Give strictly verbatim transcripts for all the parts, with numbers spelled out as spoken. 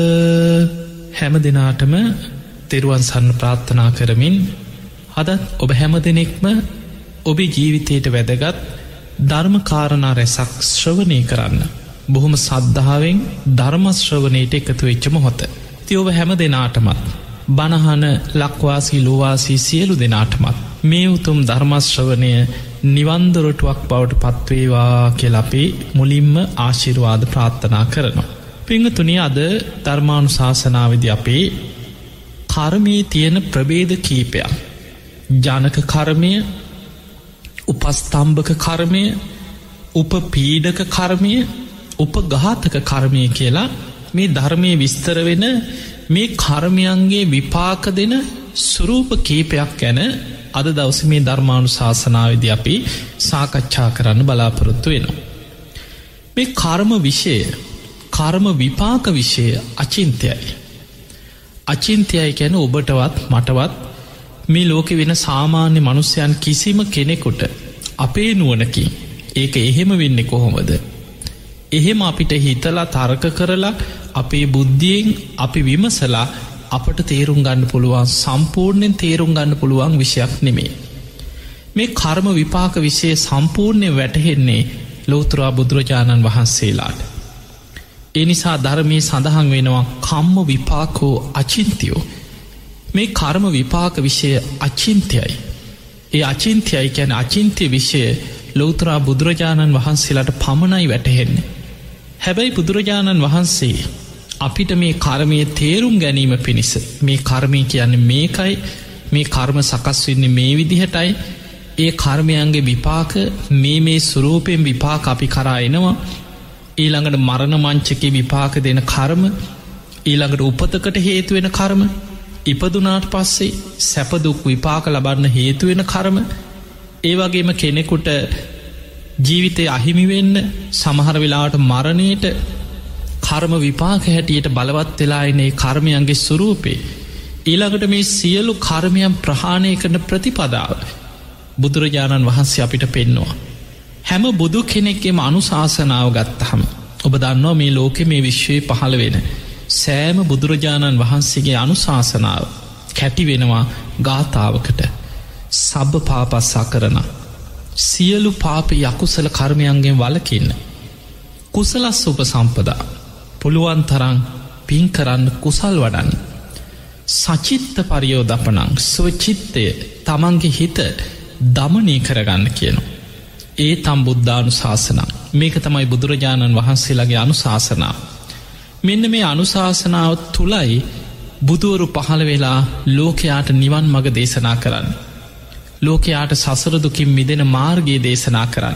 හැම දිනාටම තෙරුවන් සරණ ප්‍රාර්ථනා කරමින් අදත් ඔබ හැම දෙනෙක්ම ඔබේ ජීවිතයට වැදගත් ධර්ම කාරණා රැසක් ශ්‍රවණය කරන්න බොහොම සද්ධාවෙන් ධර්ම ශ්‍රවණයට එකතු වෙච්ච මොහොත. ඉතින් ඔබ හැම දෙනාටමත් බණහන ලක්වාසී ලෝවාසී සියලු දෙනාටමත් මේ උතුම් ධර්ම ශ්‍රවණය නිවන් දොරටුවක් බවට පත්වේවා කියලා අපි මුලින්ම ආශිර්වාද ප්‍රාර්ථනා කරනවා. පිංගතුනි, අද ධර්මානුශාසනාවේදී අපේ කර්මයේ තියෙන ප්‍රභේද කීපයක්, ජනක කර්මය, උපස්තම්භක කර්මය, උපපීඩක කර්මය, උපඝාතක කර්මය කියලා මේ ධර්මයේ විස්තර වෙන මේ කර්මයන්ගේ විපාක දෙන ස්වරූප කීපයක් ගැන අද දවසේ මේ ධර්මානුශාසනාවේදී අපි සාකච්ඡා කරන්න බලාපොරොත්තු වෙනවා. මේ කර්ම විෂය, කර්ම විපාක විෂය අචින්ත්‍යයි. අචින්ත්‍යයි කියන්නේ ඔබටවත් මටවත් මේ ලෝකෙ වෙන සාමාන්‍ය මනුස්සයන් කිසිම කෙනෙකුට අපේ නුවණකින් ඒක එහෙම වෙන්නේ කොහොමද? එහෙම අපිට හිතලා තර්ක කරලා අපේ බුද්ධියෙන් අපි විමසලා අපට තේරුම් ගන්න පුළුවන්, සම්පූර්ණයෙන් තේරුම් ගන්න පුළුවන් විෂයක් නෙමෙයි. මේ කර්ම විපාක විෂය සම්පූර්ණයෙන් වැටහෙන්නේ ලෝතර බුදුරජාණන් වහන්සේලාට. ඒ නිසා ධර්මයේ සඳහන් වෙනවා කම්ම විපාකෝ අචින්ත්‍යෝ. මේ කර්ම විපාක විෂය අචින්ත්‍යයි. ඒ අචින්ත්‍යයි කියන්නේ අචින්ත්‍ය විෂය ලෝතර බුදුරජාණන් වහන්සේලාට පමණයි වැටහෙන්නේ. හැබැයි බුදුරජාණන් වහන්සේ අපිට මේ කර්මයේ තේරුම් ගැනීම පිණිස, මේ කර්මය කියන්නේ මේකයි, මේ කර්ම සකස් වෙන්නේ මේ විදිහටයි, ඒ කර්මයන්ගේ විපාක මේ මේ ස්වරූපයෙන් විපාක අපි කරා එනවා, ඊළඟට මරණ මංචකේ විපාක දෙන කර්ම, ඊළඟට උපතකට හේතු වෙන කර්ම, ඉපදුනාට පස්සේ සැප දුක් විපාක ලබන්න හේතු වෙන කර්ම, ඒ වගේම කෙනෙකුට ජීවිතේ අහිමි වෙන්න සමහර වෙලාවට මරණයට කර්ම විපාක හැටියට බලවත් වෙලා එන ඒ කර්මයන්ගේ ස්වරූපේ, ඊළඟට මේ සියලු කර්මයන් ප්‍රහාණය කරන ප්‍රතිපදාව බුදුරජාණන් වහන්සේ අපිට පෙන්නවා. හැම බුදු කෙනෙක්ගේම අනුශාසනාව ගත්තහම ඔබ දන්නවා මේ ලෝකෙ මේ විශ්වයේ පහළ වෙන සෑම බුදුරජාණන් වහන්සේගේ අනුශාසනාව කැටි වෙනවා ගාථාවකට. සබ්බ පාපස්සා කරන, සියලු පාප යකුසල කර්මයන්ගෙන් වළකින්න, කුසලස්ස උපසම්පදා, පුළුවන් තරම් පින් කරන්න, කුසල් වඩන්න, සචිත්ත පරියෝදපනං, ස්වචිත්තය තමන්ගේ හිත දමනය කරගන්න කියනවා. ඒ තම් බුද්ධානුශාසනා. මේක තමයි බුදුරජාණන් වහන්සේලාගේ අනුශාසනාව. මෙන්න මේ අනුශාසනාව තුලයි බුදුවරු පහළ වෙලා ලෝකයාට නිවන් මඟ දේශනා කරන්න, ලෝකයාට සසර දුකින් මිදෙන මාර්ගය දේශනා කරන්න.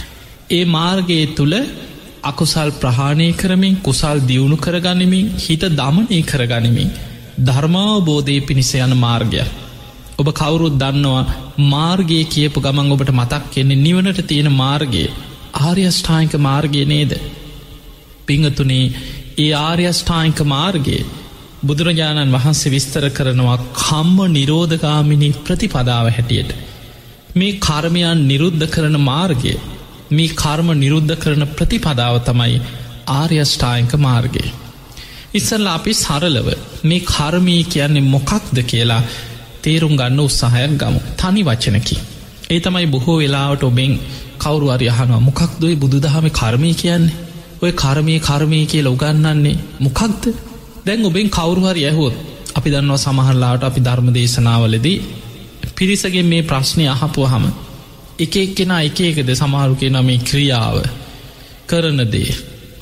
ඒ මාර්ගයේ තුල අකුසල් ප්‍රහාණය කරමින්, කුසල් දියුණු කරගනිමින්, හිත දමනය කරගනිමින් ධර්මාවබෝධය පිණිස යන මාර්ගය. ඔබ කවුරුත් දන්නවා මාර්ගය කියපු ගමන් ඔබට මතක් වෙන්නේ නිවනට තියෙන මාර්ගය, ආර්ය අෂ්ටාංගික මාර්ගය නේද? පිංගතුනේ, ඒ ආර්ය අෂ්ටාංගික මාර්ගය බුදුරජාණන් වහන්සේ විස්තර කරනවා කම්ම නිරෝධගාමිනී ප්‍රතිපදාව හැටියට. මේ කර්මයන් නිරුද්ධ කරන මාර්ගය, මේ කර්ම නිරුද්ධ කරන ප්‍රතිපදාව තමයි ආර්ය අෂ්ටාංගික මාර්ගය. ඉස්සෙල්ලා අපි සරලව මේ කර්මය කියන්නේ මොකක්ද කියලා තේරුම් ගන්න උත්සාහයක් ගමු, තනි වචනකින්. ඒ තමයි බොහෝ වෙලාවට ඔබෙන් කවුරු හරි අහනවා මොකක්ද ඔය බුදුදහමේ කර්මය කියන්නේ? ඔය කර්මයේ කර්මය කියලා උගන්වන්නේ මොකක්ද? දැන් ඔබෙන් කවුරු හරි ඇහුවොත්, අපි දන්නවා සමහර ලාට අපි ධර්ම දේශනාවලදී පිරිසගෙන් මේ ප්‍රශ්නේ අහපුවාම එක එක්කෙනා එක එකද සමහරු කියනවා මේ ක්‍රියාව, කරන දේ.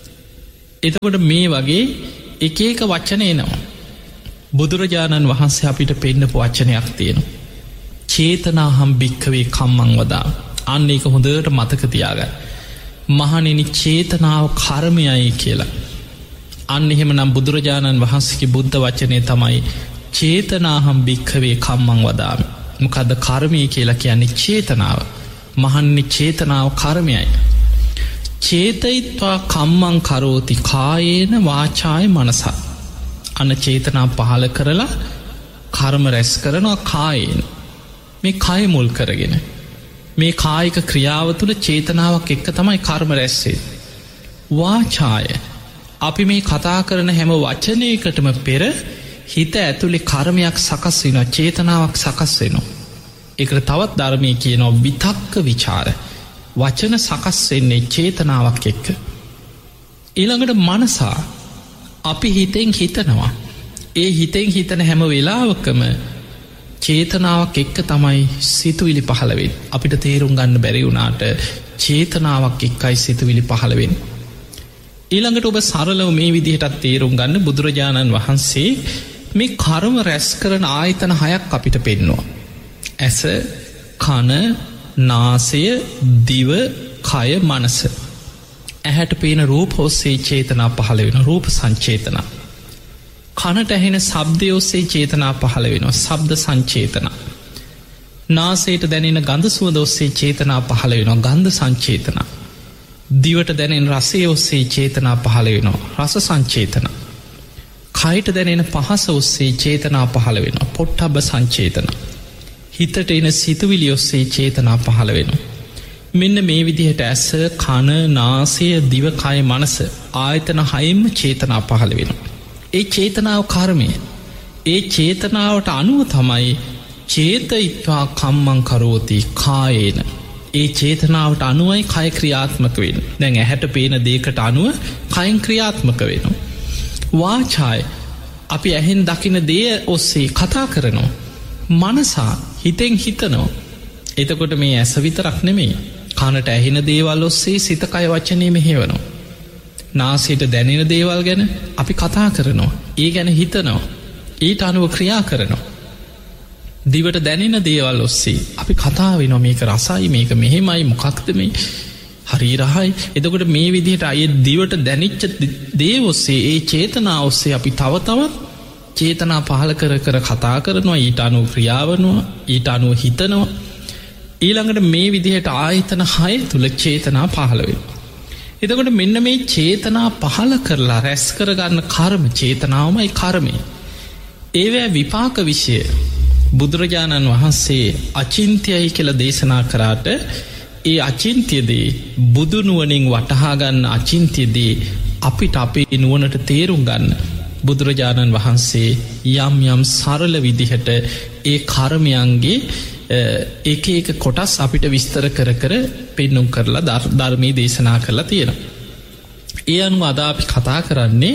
එතකොට මේ වගේ එක එක වචන එනවා. බුදුරජාණන් වහන්සේ අපිට පෙන්නපු වචනයක් තියෙනවා. චේතනාහම් භික්ඛවේ කම්මං වදා. අන්න ඒක හොඳට මතක තියාගන්න. මහණෙනි, චේතනාව කර්මයයි කියලා. අන්න එහෙමනම් බුදුරජාණන් වහන්සේගේ බුද්ධ වචනේ තමයි චේතනාහම් භික්ඛවේ කම්මං වදාමි. මොකද්ද කර්මය කියලා කියන්නේ? චේතනාව. මහණෙනි, චේතනාව කර්මයයි. චේතයිත්වා කම්මං කරෝති කායේන වාචාය මනසා. අන්න චේතනා පහල කරලා කර්ම රැස් කරනවා කායේන. මේ කය මුල් කරගෙන මේ කායික ක්‍රියාව තුළ චේතනාවක් එක්ක තමයි කර්ම රැස් වෙන්නේ. වාචාය, අපි මේ කතා කරන හැම වචනයකටම පෙර හිත ඇතුළේ කර්මයක් සකස් වෙනවා, චේතනාවක් සකස් වෙනවා. ඒකට තවත් ධර්මයේ කියනවා විතක්ක විචාර. වචන සකස් වෙන්නේ චේතනාවක් එක්ක. ඊළඟට මනසා අපි හිතෙන් හිතනවා. ඒ හිතෙන් හිතන හැම වෙලාවකම චේතනාවක් එක්ක තමයි සිතුවිලි පහළ වෙන්නේ. අපිට තේරුම් ගන්න බැරි වුණාට චේතනාවක් එක්කයි සිතුවිලි පහළ වෙන්නේ. ඊළඟට ඔබ සරලව මේ විදිහටත් තේරුම් ගන්න බුදුරජාණන් වහන්සේ මේ කර්ම රැස් කරන ආයතන හයක් අපිට පෙන්නවා. ඇස, කන, නාසය, දිව, කය, මනස. ඇහැට පේන රූප ඔස්සේ චේතනා පහළ වෙන රූප සංචේතනා. කනට ඇහෙන ශබ්දය ඔස්සේ චේතනා පහළ වෙනවා, ශබ්ද සංචේතනා. නාසයට දැනෙන ගඳ සුවඳ ඔස්සේ චේතනා පහළ වෙනවා, ගන්ධ සංචේතනා. දිවට දැනෙන රසය ඔස්සේ චේතනා පහළ වෙනවා, රස සංචේතනා. කයට දැනෙන පහස ඔස්සේ චේතනා පහළ වෙනවා, පොට්ටබ්බ සංචේතනා. හිතට එන සිතුවිලි ඔස්සේ චේතනා පහළ වෙනවා. මෙන්න මේ විදිහට ඇස, කන, නාසය, දිව, කය, මනස ආයතන හයෙන්ම චේතනා පහළ වෙනවා. ඒ චේතනාව කර්මය. ඒ චේතනාවට අනුව තමයි චේතයිත්වා කම්මං කරෝති කායේන. ඒ චේතනාවට අනුවයි කය ක්‍රියාත්මක වෙන. දැන් ඇහැට පේන දේකට අනුව කයින් ක්‍රියාත්මක වෙනවා. වාචාය අපි ඇහෙන් දකින දේ ඔස්සේ කතා කරනවා. මනසා හිතෙන් හිතනවා. එතකොට මේ ඇස විතරක් නෙමෙයි, කනට ඇහෙන දේවල් ඔස්සේ සිත කය වචනේ මෙහෙවනවා. නාසයට දැනෙන දේවල් ගැන අපි කතා කරනවා, ඒ ගැන හිතනවා, ඊට අනුව ක්‍රියා කරනවා. දිවට දැනෙන දේවල් ඔස්සේ අපි කතා වෙනවා, මේක රසයි, මේක මෙහෙමයි, මොකක්ද මේ හරි රහයි. එතකොට මේ විදිහට අය දිවට දැනිච්ච දේ ඔස්සේ, ඒ චේතනා ඔස්සේ අපි තව තවත් චේතනා පහල කර කර කතා කරනවා, ඊට අනුව ක්‍රියාවනවා, ඊට අනුව හිතනවා. ඊළඟට මේ විදිහට ආයතන හය තුල චේතනා පහළ වෙනවා. එතකොට මෙන්න මේ චේතනා පහළ කරලා රැස් කරගන්න කර්ම, චේතනාවමයි කර්මය. ඒවැ විපාක විෂය බුදුරජාණන් වහන්සේ අචින්ත්‍යයි කියලා දේශනා කරාට, ඒ අචින්ත්‍යදේ බුදුනුවනින් වටහාගන්න අචින්ත්‍යදේ අපිට අපේ නුවනට තේරුම් ගන්න බුදුරජාණන් වහන්සේ යම් යම් සරල විදිහට ඒ කර්මයන්ගේ ඒක ඒක කොටස් අපිට විස්තර කර කර පෙන්නුම් කරලා ධර්මයේ දේශනා කරලා තියෙනවා. ඒ අනුව අද අපි කතා කරන්නේ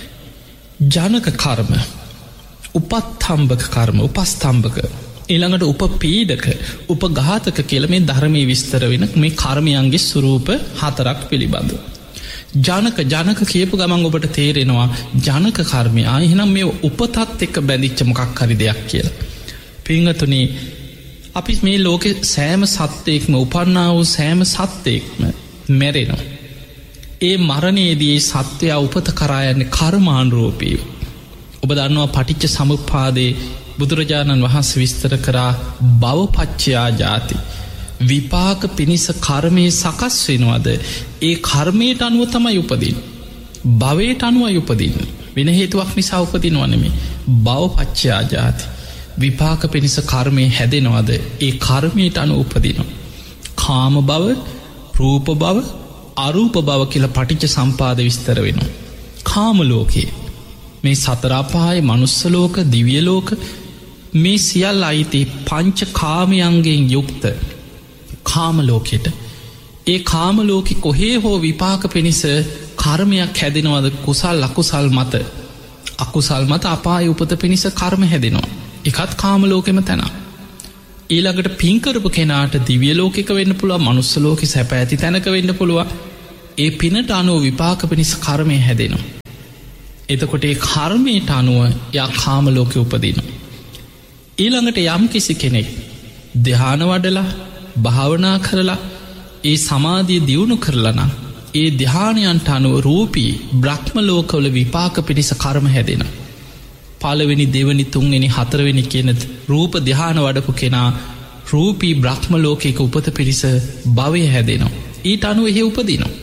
ජනක කර්ම, උපස්තම්භක කර්ම, උපස්තම්භක, ඊළඟට උපපීඩක, උපඝාතක කියලා මේ ධර්මයේ විස්තර වෙන මේ කර්මයන්ගේ ස්වරූප හතරක් පිළිබඳව. ජනක ජනක කියපු ගමන් ඔබට තේරෙනවා ජනක කර්මය ආ එහෙනම් මේ උපතත් එක්ක බැඳිච්ච මොකක් හරි දෙයක් කියලා. පින්වතුනි, අපි මේ ලෝකේ සෑම සත්වයක්ම, උපන්නා වූ සෑම සත්වයක්ම මැරෙනවා. ඒ මරණයේදී සත්වයා උපත කරා යන්නේ කර්මානුරූපීව. ඔබ දන්නවා පටිච්ච සමුප්පාදේ බුදුරජාණන් වහන්සේ විස්තර කරා භවපච්චයා ජාති. විපාක පිණිස කර්මය සකස් වෙනවද, ඒ කර්මයට අනුව තමයි උපදින්. භවයට අනුවයි උපදින්, වෙන හේතුවක් නිසා උපදිනව නෙමෙයි. භවපච්චයා ජාති. විපාක පිණිස කර්මය හැදෙනවද, ඒ කර්මයට අනුව උපදිනවා. කාම භව, රූප භව, අරූප භව කියලා පටිච්ච සම්පාද විස්තර වෙනවා. කාම ලෝකේ මේ සතර අපාය, මනුස්ස ලෝක, දිව්‍ය ලෝක මේ සියල්ල අයිති පංච කාමයන්ගෙන් යුක්ත කාම ලෝකෙට. ඒ කාම ලෝකෙ කොහේ හෝ විපාක පිණිස කර්මයක් හැදෙනවද, කුසල් අකුසල් මත. අකුසල් මත අපාය උපත පිණිස කර්ම හැදෙනවා. එකත් කාම ලෝකෙම තැන. ඊළඟට පින් කරපු කෙනාට දිව්‍ය ලෝකෙක වෙන්න පුළුවන්, මනුස්ස ලෝකෙ සැප ඇති තැනක වෙන්න පුළුවන්. ඒ පිනට අනුව විපාක පිණිස කර්මය හැදෙනවා. එතකොට ඒ කර්මයට අනුව යා කාම ලෝකෙ උපදිනවා. ඊළඟට යම් කිසි කෙනෙක් ධ්‍යාන වඩලා භාවනා කරලා ඒ සමාධිය දියුණු කරලා නම් ඒ ධ්‍යානයන්ට අනුව රූපී බ්‍රහ්ම ලෝකවල විපාක පිණිස කර්ම හැදෙනවා. පළවෙනි, දෙවනි, තුන්වෙනි, හතරවෙනි කියන රූප ධ්‍යාන වඩපු කෙනා රූපී බ්‍රහ්ම ලෝකයක උපත පිණිස භවය හැදෙනවා. ඊට අනුව එහෙ උපදිනවා.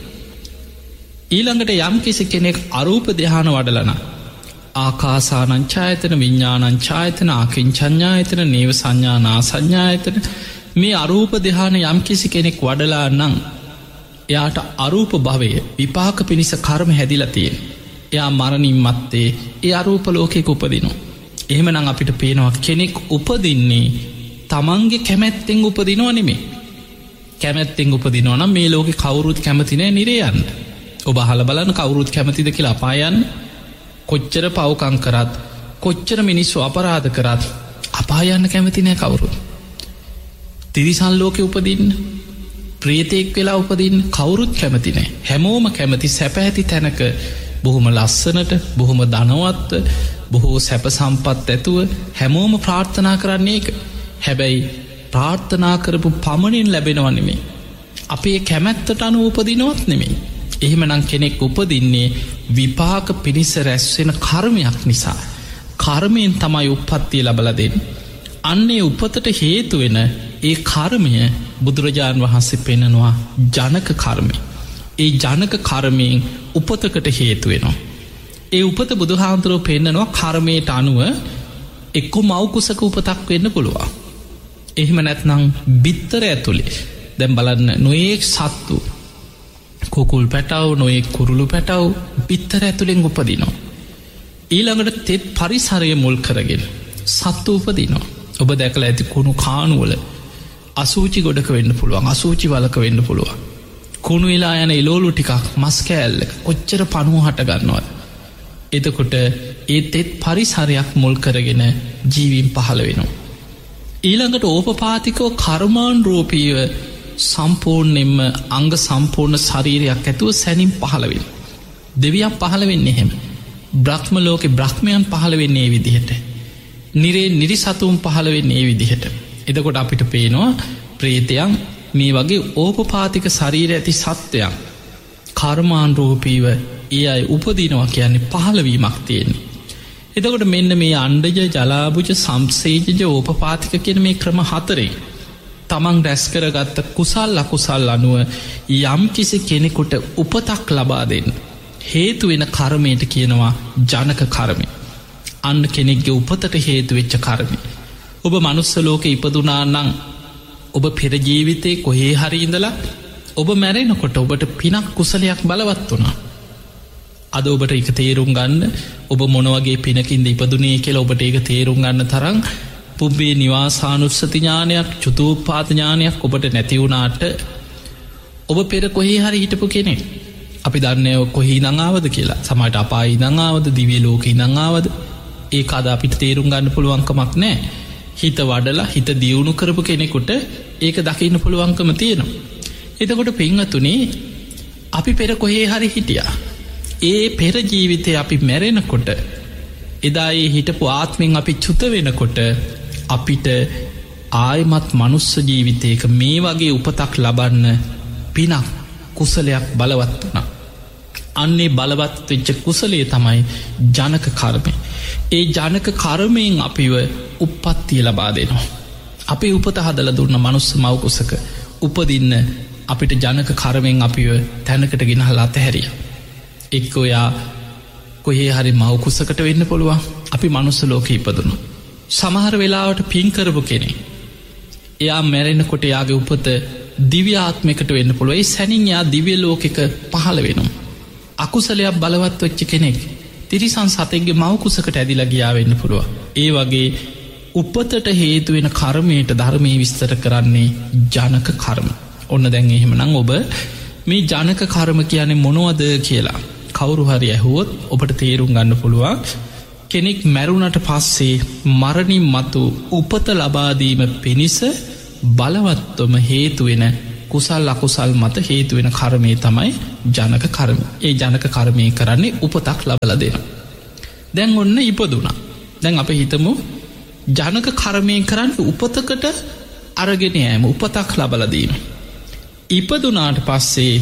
ඊළඟට යම් කිසි කෙනෙක් අරූප ධ්‍යාන වඩලන ආකාසානංචායතන, විඤ්ඤාණංචායතන, ආකින්චඤ්ඤායතන, නේව සංඥානා සංඥායතන මේ අරූප ධ්‍යාන යම් කිසි කෙනෙක් වඩලා නම් එයාට අරූප භවය විපාක පිණිස කර්ම හැදිලා තියෙන. එයා මරණින් මත්තේ ඒ අරූප ලෝකෙක උපදිනවා. එහෙමනම් අපිට පේනවා කෙනෙක් උපදින්නේ තමන්ගේ කැමැත්තෙන් උපදිනවා නෙමේ. කැමැත්තෙන් උපදිනවා නම් මේ ලෝකෙ කවුරුත් කැමති නෑ නිරේ යන්න. ඔබ අහලා බලන්න කවුරුත් කැමතිද කියලා අපායන් කොච්චර පව්කම් කරත් කොච්චර මිනිස්සු අපරාධ කරත් අපායන්න කැමති නෑ කවුරුත්. තිරිසන් ලෝකෙ උපදින්න ප්‍රේතෙක් වෙලා උපදින්න කවුරුත් කැමති නෑ. හැමෝම කැමති සැප ඇති තැනක බොහොම ලස්සනට බොහොම ධනවත්ව බොහෝ සැප සම්පත් ඇතුව හැමෝම ප්‍රාර්ථනා කරන්නේ එක. හැබැයි ප්‍රාර්ථනා කරපු පමණින් ලැබෙනවා නෙමේ. අපේ කැමැත්තට අනුව උපදිනවත් නෙමේ. එහෙමනම් කෙනෙක් උපදින්නේ විපාක පිණිස රැස්වෙන කර්මයක් නිසා. කර්මයෙන් තමයි උප්පත්තිය ලබල දෙන්න. අන්නේ උපතට හේතුවෙන ඒ කර්මය බුදුරජාණන් වහන්සේ පෙන්නනවා ජනක කර්මය. ඒ ජනක කර්මයෙන් උපතකට හේතුවෙනවා. ඒ උපත බුදුහාමුදුරුවෝ පෙන්නනවා කර්මයට අනුව එක්කො මව්කුසක උපතක් වෙන්න පුළුවන්. එහෙම නැත්නම් බිත්තර ඇතුළේ දැන් බලන්න නොයෙක් සත්තු කුකුල් පැටව් නොයෙක් කුරුළු පැටව් බිත්තර ඇතුළෙන් උපදිනවා. ඊළඟට තෙත් පරිසරය මුල් කරගෙන සත්තු උපදිනවා. ඔබ දැකලා ඇති කුණු කානුවල අසූචි ගොඩක වෙන්න පුළුවන් අසූචි වලක වෙන්න පුළුවන්. කුණු වෙලා යන එලෝලු ටිකක් මස් කෑල්ල කොච්චර පණුව හට ගන්නවද. එතකොට ඒ තෙත් පරිසරයක් මුල් කරගෙන ජීවීන් පහළ වෙනවා. ඊළඟට ඕපපාතිකෝ කර්මාන් රෝපීව සම්පූර්ණයෙන්ම අංග සම්පූර්ණ ශරීරයක් ඇතුව සැනින් පහළවෙන්. දෙවියන් පහළවෙන්න එහෙම. බ්‍රහ්ම ලෝකෙ බ්‍රහ්මයන් පහළවෙන්නේ ඒ විදිහට. නිරේ නිරිසතුම් පහළවෙන්නේ ඒ විදිහට. එතකොට අපිට පේනවා ප්‍රේතයන් මේ වගේ ඕපපාතික ශරීර ඇති සත්වයන් කර්මාන් රෝපීව ඒ අයි උපදිනවා කියන්නේ පහළවීමක් තියෙන්නේ. එතකොට මෙන්න මේ අණ්ඩජ ජලාභුජ සම්සේජජ ඕපපාතික කියන මේ ක්‍රම හතරේ තමන් රැස් කරගත්ත කුසල් අකුසල් අනුව යම් කිසි කෙනෙකුට උපතක් ලබා දෙන්න හේතු වෙන කර්මයට කියනවා ජනක කර්මය. අන්න කෙනෙක්ගේ උපතට හේතු වෙච්ච කර්මය. ඔබ මනුස්ස ලෝක ඉපදුනා නම් ඔබ පෙරජීවිතේ කොහේ හරි ඉඳලා ඔබ මැරෙනකොට ඔබට පිනක් කුසලයක් බලවත් වුණා. අද ඔබට එක තේරුම් ගන්න ඔබ මොනවගේ පිනකින්ද ඉපදුනේ කියලා ඔබට ඒක තේරුම් ගන්න තරම් පුබ්බේ නිවාසානුස්සති ඥානයක් චුතෝප්පාත ඥානයක් ඔබට නැතිවුණාට ඔබ පෙර කොහේ හරි හිටපු කෙනෙක්. අපි දන්නේ කොහි නංආවද කියලා සමට අපායි නංආවද දිවිය ලෝක නංආවද ඒ අද අපිට තේරුම් ගන්න පුළුවන්කමක් නෑ. හිත වඩලා හිත දියුණු කරපු කෙනෙකුට ඒක දකින්න පුළුවන්කම තියෙනවා. එතකොට පින්වතුනි අපි පෙර කොහේ හරි හිටියා. ඒ පෙර ජීවිතය අපි මැරෙනකොට එදා ඒ හිටපු ආත්මෙන් අපි චුත වෙනකොට අපිට ආයමත් මනුස්ස ජීවිතයක මේ වගේ උපතක් ලබන්න පිනක් කුසලයක් බලවත් වුණා. අන්නේ බලවත් වෙච්ච කුසලයේ තමයි ජනක කර්මය. ඒ ජනක කර්මයෙන් අපිව උප්පත්තිය ලබා දෙනවා. අපි උපත හදලා දුන්න මනුස්ස මව්කුසක උපදින්න අපිට ජනක කර්මයෙන් අපිව තැනකට ගෙනහලා අතහැරියා. එක්ක ඔයා කොහේ හරි මව්කුසකට වෙන්න පුළුවන්. අපි මනුස්ස ලෝකෙ ඉපදුණු. සමහර වෙලාවට පින් කරපු කෙනෙක් එයා මැරෙනකොට යාගේ උපත දිව්‍යාත්මයකට වෙන්න පුළුව. ඒ සැනින් යා දිව්‍ය ලෝකෙක පහළ වෙනවා. අකුසලයක් බලවත් වෙච්ච කෙනෙක් තිරිසන් සතෙක්ගේ මව්කුසකට ඇදිලා ගියා වෙන්න පුළුව. ඒ වගේ උපතට හේතුවෙන කර්මයට ධර්මය විස්තර කරන්නේ ජනක කර්ම. ඔන්න දැන් එහෙමනම් ඔබ මේ ජනක කර්ම කියන්නේ මොනවද කියලා කවුරු හරි ඇහුවොත් ඔබට තේරුම් ගන්න පුළුවන්. කෙනෙක් මැරුණට පස්සේ මරණින් මතු උපත ලබාදීම පිණිස බලවත්වම හේතුවෙන කුසල් අකුසල් මත හේතුවෙන කර්මය තමයි ජනක කර්ම. ඒ ජනක කර්මය කරන්නේ උපතක් ලබල දෙන. දැන් ඔන්න ඉපදුනා. දැන් අප හිතමු ජනක කර්මය කරන්න උපතකට අරගෙන යෑම උපතක් ලබලදීම. ඉපදුනාට පස්සේ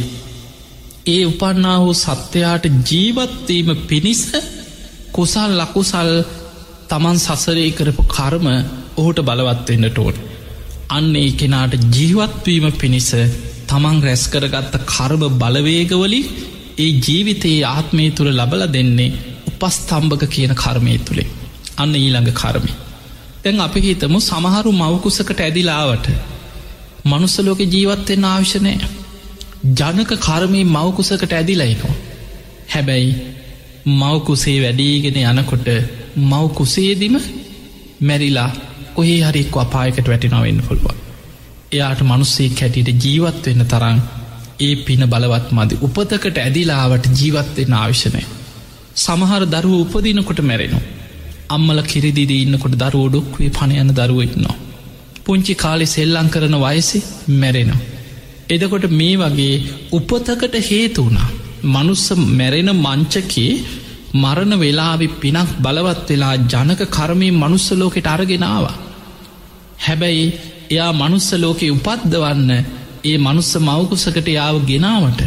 ඒ උපන්නා වූ සත්‍යයාට ජීවත්වීම පිණිස කුසල් ලකුසල් තමන් සසරේ කරපු කර්ම ඔහුට බලවත්වෙන්නට ඕන. අන්න ඒ කෙනාට ජීවත්වීම පිණිස තමන් රැස් කරගත්ත කර්ම බලවේගවලින් ඒ ජීවිතයේ ආත්මය තුළ ලබල දෙන්නේ උපස්තම්භක කියන කර්මය තුළේ. අන්න ඊළඟ කර්මය. දැන් අපි හිතමු සමහරු මවකුසකට ඇදිලාවට මනුස්සලෝක ජීවත්වෙන්න ආවිශනය ජනක කර්මී මවකුසකට ඇදිලයිනවා. හැබැයි මව් කුසේ වැඩීගෙන යනකොට මව් කුසේදිම මැරිලා කොහේ හරි එක්ක අපායකට වැටෙනවා වෙන්න පුළුවන්. එයාට මිනිස්සෙක් හැටියට ජීවත් වෙන්න තරම් ඒ පින බලවත් මදි. උපතකට ඇදිලාවට ජීවත් වෙන්න අවශ්‍ය නැහැ. සමහර දරුවෝ උපදිනකොට මැරෙනවා. අම්මලා කිරි දීදී ඉන්නකොට දරුවෝ ඩොක්කුවේ පණ යන දරුවෝ ඉන්නවා. පුංචි කාලේ සෙල්ලම් කරන වයසේ මැරෙනවා. එතකොට මේ වගේ උපතකට හේතු වුණා. මනුස්ස මැරෙන මංචකේ මරණ වෙලාවේ පිනක් බලවත් වෙලා ජනක කර්මයෙන් මනුස්ස ලෝකෙට අරගෙන ආවා. හැබැයි එයා මනුස්ස ලෝකේ උපද්දවන්න ඒ මනුස්ස මව්කුසකට යාව ගෙනාවට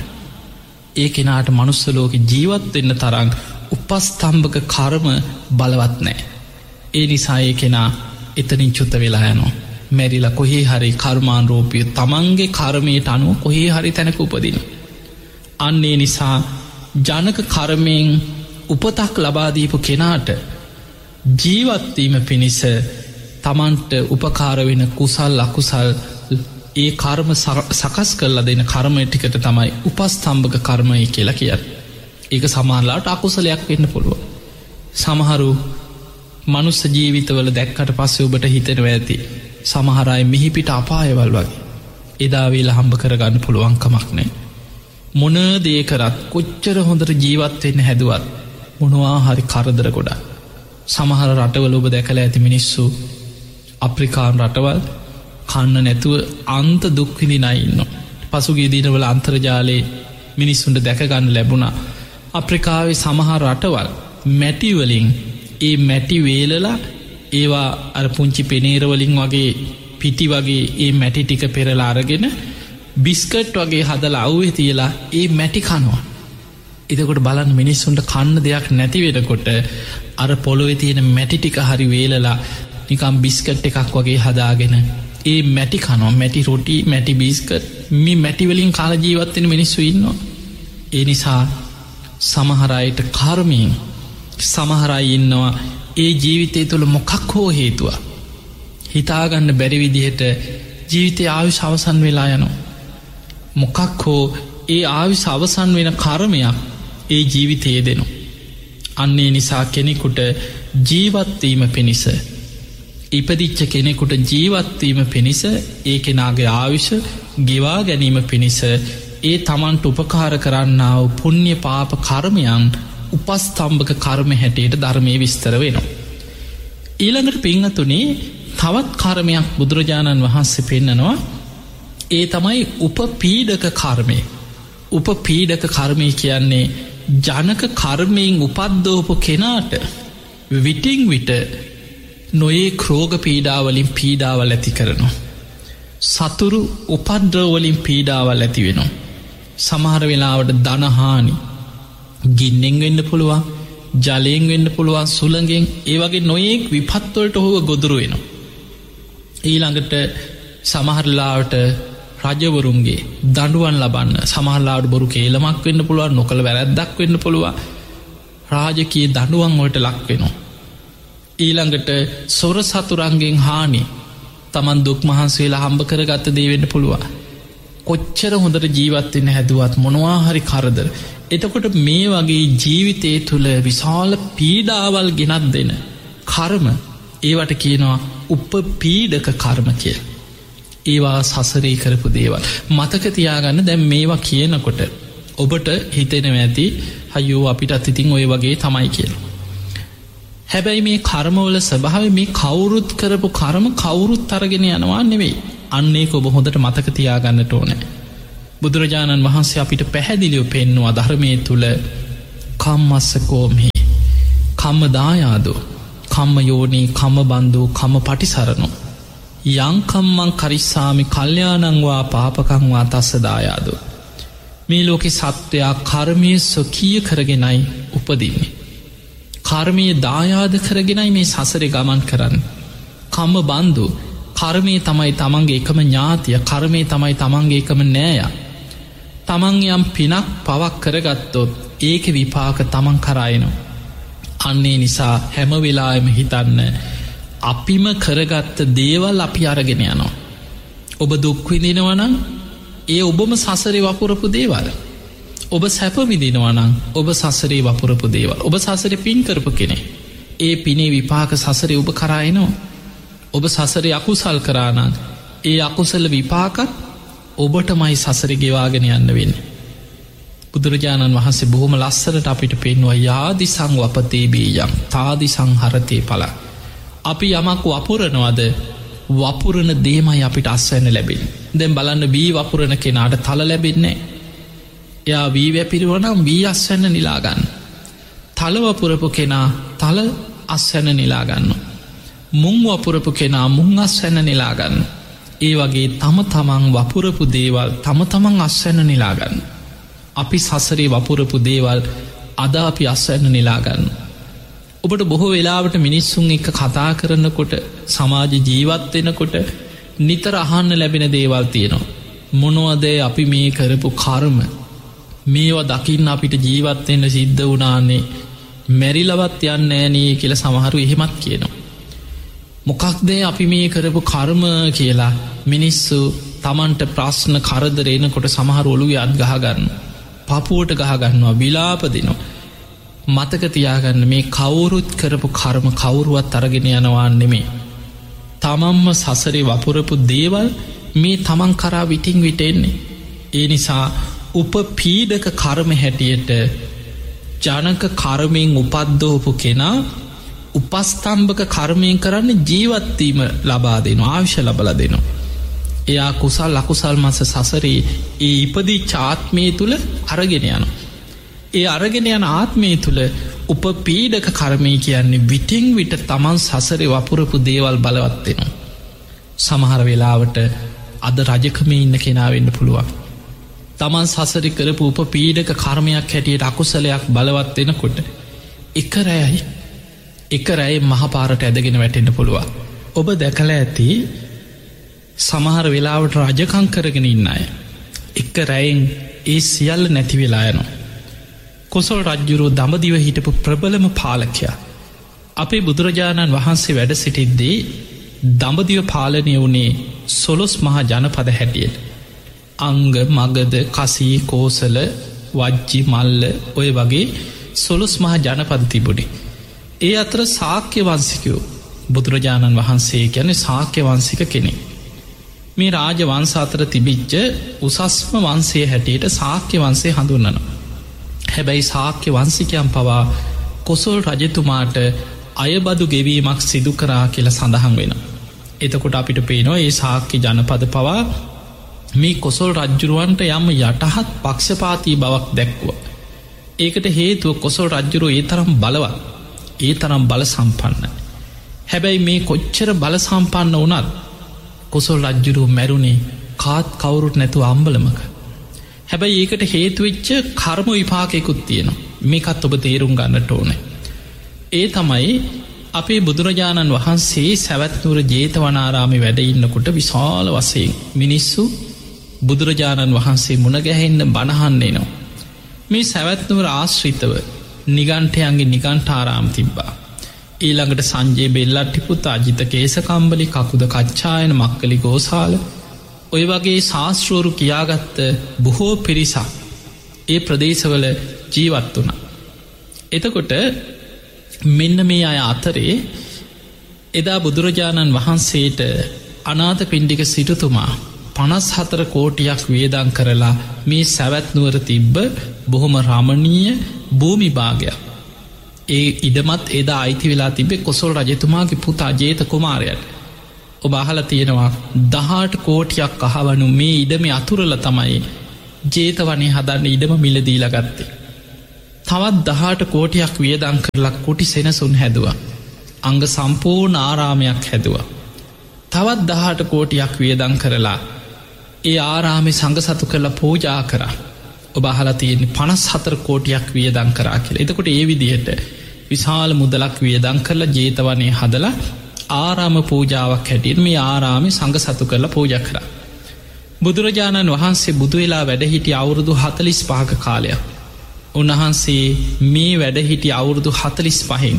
ඒ කෙනාට මනුස්ස ලෝකෙ ජීවත් වෙන්න තරම් උපස්තම්භක කර්ම බලවත් නැහැ. ඒ නිසා ඒ කෙනා එතනින් චුත වෙලා යනවා. මැරිලා කොහේ හරි කර්මානුරූපී තමන්ගේ කර්මයට අනුව කොහේ හරි තැනක උපදිනවා. අන්න ඒ නිසා ජනක කර්මයෙන් උපතක් ලබා දීපු කෙනාට ජීවත් වීම පිණිස තමන්ට උපකාර වෙන කුසල් අකුසල් ඒ කර්ම සකස් කරලා දෙන කර්මය ටිකට තමයි උපස්තම්භක කර්මය කියලා කියන්නේ. ඒක සමහරලාට අකුසලයක් වෙන්න පුළුවන්. සමහරු මනුස්ස ජීවිතවල දැක්කට පස්සේ ඔබට හිතෙනවා ඇති සමහර අය මිහිපිට අපායවල් වගේ. එදා වේලා හම්බ කරගන්න පුළුවන් කමක් නැහැ. මොන දේ කරත් කොච්චර හොඳට ජීවත් වෙන්න හැදුවත් මොනවා හරි කරදර ගොඩක්. සමහර රටවල ඔබ දැකලා ඇති මිනිස්සු අප්‍රිකානු රටවල් කන්න නැතුව අන්ත දුක් විඳින අය ඉන්නවා. පසුගිය දිනවල අන්තර්ජාලයේ මිනිස්සුන්ට දැක ගන්න ලැබුණා අප්‍රිකාවේ සමහර රටවල් මැටි වලින් ඒ මැටි වේලලා ඒවා අර පුංචි පෙනේර වලින් වගේ පිටි වගේ ඒ මැටි ටික පෙරලා අරගෙන බිස්කට් වගේ හදලා අවුවේ තියලා ඒ මැටි කනවා. එතකොට බලන්න මිනිස්සුන්ට කන්න දෙයක් නැති වෙනකොට අර පොළොවේ තියෙන මැටි ටික හරි වේලලා නිකම් බිස්කට් එකක් වගේ හදාගෙන ඒ මැටි කනවා. මැටි රොටි මැටි බිස්කට් මේ මැටි වලින් කාලා ජීවත් වෙන මිනිස්සු ඉන්නවා. ඒ නිසා සමහර අයට කර්මයෙන් සමහර අය ඉන්නවා ඒ ජීවිතය තුළ මොකක් හෝ හේතුව හිතාගන්න බැරි විදිහට ජීවිතය ආයුෂ අවසන් වෙලා යනවා. මොකක් හෝ ඒ ආයුෂ අවසන් වෙන කර්මයක් ඒ ජීවිතයේ දෙනවා. අන්නේ නිසා කෙනෙකුට ජීවත්වීම පිණිස ඉපදිච්ච කෙනෙකුට ජීවත්වීම පිණිස ඒ කෙනාගේ ආයුෂ ගෙවා ගැනීම පිණිස ඒ තමන්ට උපකාර කරන්නාව පුණ්‍ය පාප කර්මයන් උපස්තම්භක කර්ම හැටියට ධර්මයේ විස්තර වෙනවා. ඊළඟට පින්වතුනි තවත් කර්මයක් බුදුරජාණන් වහන්සේ පෙන්නනවා. ඒ තමයි උපපීඩක කර්මය. උපපීඩක කර්මය කියන්නේ ජනක කර්මයෙන් උපද්දෝපු කෙනාට විටින් විට නොයේ ක්‍රෝග පීඩාවලින් පීඩාවල් ඇති කරනවා. සතුරු උපද්‍රවලින් පීඩාවල් ඇති වෙනවා. සමහර වෙලාවට ධනහානි ගින්නෙන් වෙන්න පුළුවන්, ජලයෙන් වෙන්න පුළුවන්, සුළඟෙන්, ඒ වගේ නොයෙක් විපත්වලට ඔහුව ගොදුරු වෙනවා. ඊළඟට සමහරලාවට රජවරුන්ගේ දඬුවම් ලබන්න සමහරලාවට බොරු කේලමක් වෙන්න පුළුවන්, නොකළ වැරැද්දක් වෙන්න පුළුවන්, රාජකීය දඬුවම් වලට ලක් වෙනවා. ඊළඟට සොර සතුරන්ගෙන් හානි තමන් දුක් මහන්සි වෙලා හම්බ කරගත්ත දේ වෙන්න පුළුවන්. කොච්චර හොඳට ජීවත් වෙන්න හැදුවත් මොනවා හරි කරදර. එතකොට මේ වගේ ජීවිතය තුළ විශාල පීඩාවල් ගෙනත් දෙන කර්ම ඒවට කියනවා උපපීඩක කර්ම කියලා. ඒවා සසරේ කරපු දේවල් මතක තියාගන්න. දැන් මේවා කියනකොට ඔබට හිතෙනවා ඇති අයියෝ අපිටත් ඉතින් ඔය වගේ තමයි කියලා. හැබැයි මේ කර්මවල ස්වභාවය මේ කවුරුත් කරපු කර්ම කවුරුත් අරගෙන යනවා නෙවෙයි. අන්න ඒක ඔබ හොඳට මතක තියාගන්නට ඕනේ. බුදුරජාණන් වහන්සේ අපිට පැහැදිලිව පෙන්නවා ධර්මයේ තුල කම්මස්සකෝමි කම්ම දායාදෝ කම්ම යෝනි කම්ම බන්දෝ කම්ම පටිසරණෝ යං කම්මං කරිස්සාමි කල්යාණං වා පාපකං වා තස්ස දායාදෝ. මේ ලෝකේ සත්වයා කර්මයේ සොකීය කරගෙනයි උපදින්නේ. කර්මයේ දායාද කරගෙනයි මේ සසරේ ගමන් කරන්නේ. කම්ම බන්දු කර්මයේ තමයි තමන්ගේ එකම ඥාතිය, කර්මයේ තමයි තමන්ගේ එකම නෑය. තමන් යම් පිනක් පවක් කරගත්තොත් ඒක විපාක තමන් කරායනවා. අන්නේ නිසා හැම වෙලාවෙම හිතන්න අපිම කරගත්ත දේවල් අපි අරගෙන යනවා. ඔබ දුක් විඳිනවා නම් ඒ ඔබම සසරේ වපුරපු දේවල්. ඔබ සැප විදිනවා නම් ඔබ සසරේ වපුරපු දේවල් ඔබ සසරේ පින් කරපු කෙනෙක් ඒ පිනේ විපාක සසරේ ඔබ කරා එනවා ඔබ සසරේ අකුසල් කරා නම් ඒ අකුසල විපාකත් ඔබටමයි සසරේ ගෙවාගෙන යන්න වෙන්නේ බුදුරජාණන් වහන්සේ බොහොම ලස්සනට අපිට පෙන්වුවා යාදි සංවපතේ බීජං තාදි සංහරතේ ඵල අපි යමක් වපුරනවද වපුරන දේමයි අපිට අස්වැන්න ලැබෙන්නේ දැන් බලන්න වී වපුරන කෙනාට තල ලැබෙන්නේ එයා වී වැපිරුවනම් වී අස්වැන්න නිලා ගන්න තල වපුරපු කෙනා තල අස්වැන්න නිලා ගන්න මුං වපුරපු කෙනා මුං අස්වැන්න නිලා ගන්න ඒ වගේ තම තමන් වපුරපු දේවල් තම තමන් අස්වැන්න නිලා ගන්න අපි සසරේ වපුරපු දේවල් අද අපි අස්වැන්න නිලා ගන්න ඔබට බොහෝ වෙලාවට මිනිස්සුන් එක්ක කතා කරනකොට සමාජ ජීවත් වෙනකොට නිතර අහන්න ලැබෙන දේවල් තියෙනවා මොනවද අපි මේ කරපු කර්ම මේවා දකින්න අපිට ජීවත් වෙන්න සිද්ධ වුණානේ මැරිලවත් යන්නේ නෑනේ කියලා සමහරු එහෙමත් කියනවා මොකක්ද අපි මේ කරපු කර්ම කියලා මිනිස්සු තමන්ට ප්‍රශ්න කරදර එනකොට සමහර ඔළුවේ අත් ගහ ගන්න පපුවට ගහ ගන්නවා විලාප දෙනවා මතක තියාගන්න මේ කවුරුත් කරපු කර්ම කවුරුවත් අරගෙන යනවා නෙමේ තමන්ම සසරේ වපුරපු දේවල් මේ තමන් කරා විටින් විට එන්නේ ඒ නිසා උපපීඩක කර්ම හැටියට ජනක කර්මයෙන් උපද්දෝපු කෙනා උපස්තම්භක කර්මයෙන් කරන්න ජීවත්වීම ලබා දෙනවා ආවිශ්‍ය ලබලා දෙනවා එයා කුසල් අකුසල් මස සසරේ ඒ ඉපදී චාත්මය තුළ අරගෙන යනවා ඒ අරගෙන යන ආත්මය තුළ උපපීඩක කර්මය කියන්නේ විටින් විට තමන් සසරේ වපුරපු දේවල් බලවත්වෙනවා සමහර වෙලාවට අද රජකම ඉන්න කෙනාවෙන්න පුළුවන් තමන් සසරි කරපු උපපීඩක කර්මයක් හැටියට අකුසලයක් බලවත් වෙනකොට එක රැයයි එක රැයි මහපාරට ඇදගෙන වැටෙන්න්න පුළුවන් ඔබ දැකලා ඇති සමහර වෙලාවට රජකං කරගෙන ඉන්න අය එක රැයින් ඒ සියල්ල නැති වෙලා යනවා කොසල් රජ්ජුරුව දඹදිව හිටපු ප්‍රබලම පාලකයා අපේ බුදුරජාණන් වහන්සේ වැඩ සිටිද්දී දඹදිව පාලනය වුණේ සොළොස් මහා ජනපද හැටියට අංග මගද කසී කෝසල වජ්ජි මල්ල ඔය වගේ සොළොස් මහා ජනපද තිබුණේ ඒ අතර ශාක්‍ය වංශිකයෝ බුදුරජාණන් වහන්සේ කියන්නේ ශාක්‍ය වංශික කෙනෙක් මේ රාජ වංශ අතර තිබිච්ච උසස්ම වංශය හැටියට ශාක්‍ය වංශය හඳුන්වනවා හැබැයි ශාක්‍ය වංශිකයන් පවා කොසල් රජතුමාට අයබදු ගෙවීමක් සිදු කරා කියලා සඳහන් වෙන එතකොට අපිට පේනවා ඒ ශාක්‍ය ජනපද පවා මේ කොසල් රජ්ජුරුවන්ට යම් යටහත් පක්ෂපාතී බවක් දැක්වා ඒකට හේතුව කොසල් රජ්ජුරුව ඒ තරම් බලවත් ඒ තරම් බල සම්පන්න හැබැයි මේ කොච්චර බල සම්පන්න වනත් කොසල් රජ්ජුරුව මැරුණේ කාත් කවුරුත් නැතු අම්බලමක හැබැයි ඒකට හේතුවෙච්ච කර්ම විපාකයකුත් තියෙනවා මේකත් ඔබ තේරුම් ගන්නට ඕනේ ඒ තමයි අපේ බුදුරජාණන් වහන්සේ සැවැත්නුවර ජේතවනාරාමි වැඩ ඉන්නකොට විශාල වශයෙන් මිනිස්සු බුදුරජාණන් වහන්සේ මුණගැහෙන්න බණහන්නේ නවා මේ සැවැත්නුවර ආශ්‍රිතව නිගන්ටයන්ගේ නිගන්ටාරාම තිබ්බා ඊළඟට සංජය බෙල්ලට්ටිපුත් අජිත කේසකම්බලි කකුද කච්චායන මක්කලි ගෝසාල ඔය වගේ ශාස්ත්‍රෝරු කියාගත්ත බොහෝ පිරිසක් ඒ ප්‍රදේශවල ජීවත් වුණා එතකොට මෙන්න මේ අය අතරේ එදා බුදුරජාණන් වහන්සේට අනාථ පිණ්ඩික සිටුතුමා පනස් හතර කෝටියක් වේදන් කරලා මේ සැවැත්නුවර තිබ්බ බොහොම රමණීය භූමි භාගයක් ඒ ඉඩමත් එදා අයිති වෙලා තිබේ කොසල් රජතුමාගේ පුතා ජේත කුමාරයට ඔබ අහලා තියෙනවා දහට කෝටියක් අහවනු මේ ඉඩම අතුරල තමයි ජේතවනේ හදන්න ඉඩම මිලදීලා ගත්තේ තවත් දහට කෝටියක් වියදං කරලා කුටි සෙනසුන් හැදවා අංග සම්පූර්ණ ආරාමයක් හැදවා තවත් දහට කෝටියක් වියදං කරලා ඒ ආරාමි සංගසතු කරලා පූජා කරා ඔබ අහලා තියෙන්නේ පනස් හතර කෝටියක් වියදං කරා කියලා එතකොට ඒ විදිහට විශාල මුදලක් වියදං කරලා ජේතවනේ හදලා ආරාම පූජාවක් හැටියට මේ ආරාමි සංගසතු කරලා පූජා කරා බුදුරජාණන් වහන්සේ බුදු වෙලා වැඩහිටිය අවුරුදු හතලිස් පහක කාලයක් උන්වහන්සේ මේ වැඩහිටි අවුරුදු හතලිස් පහෙන්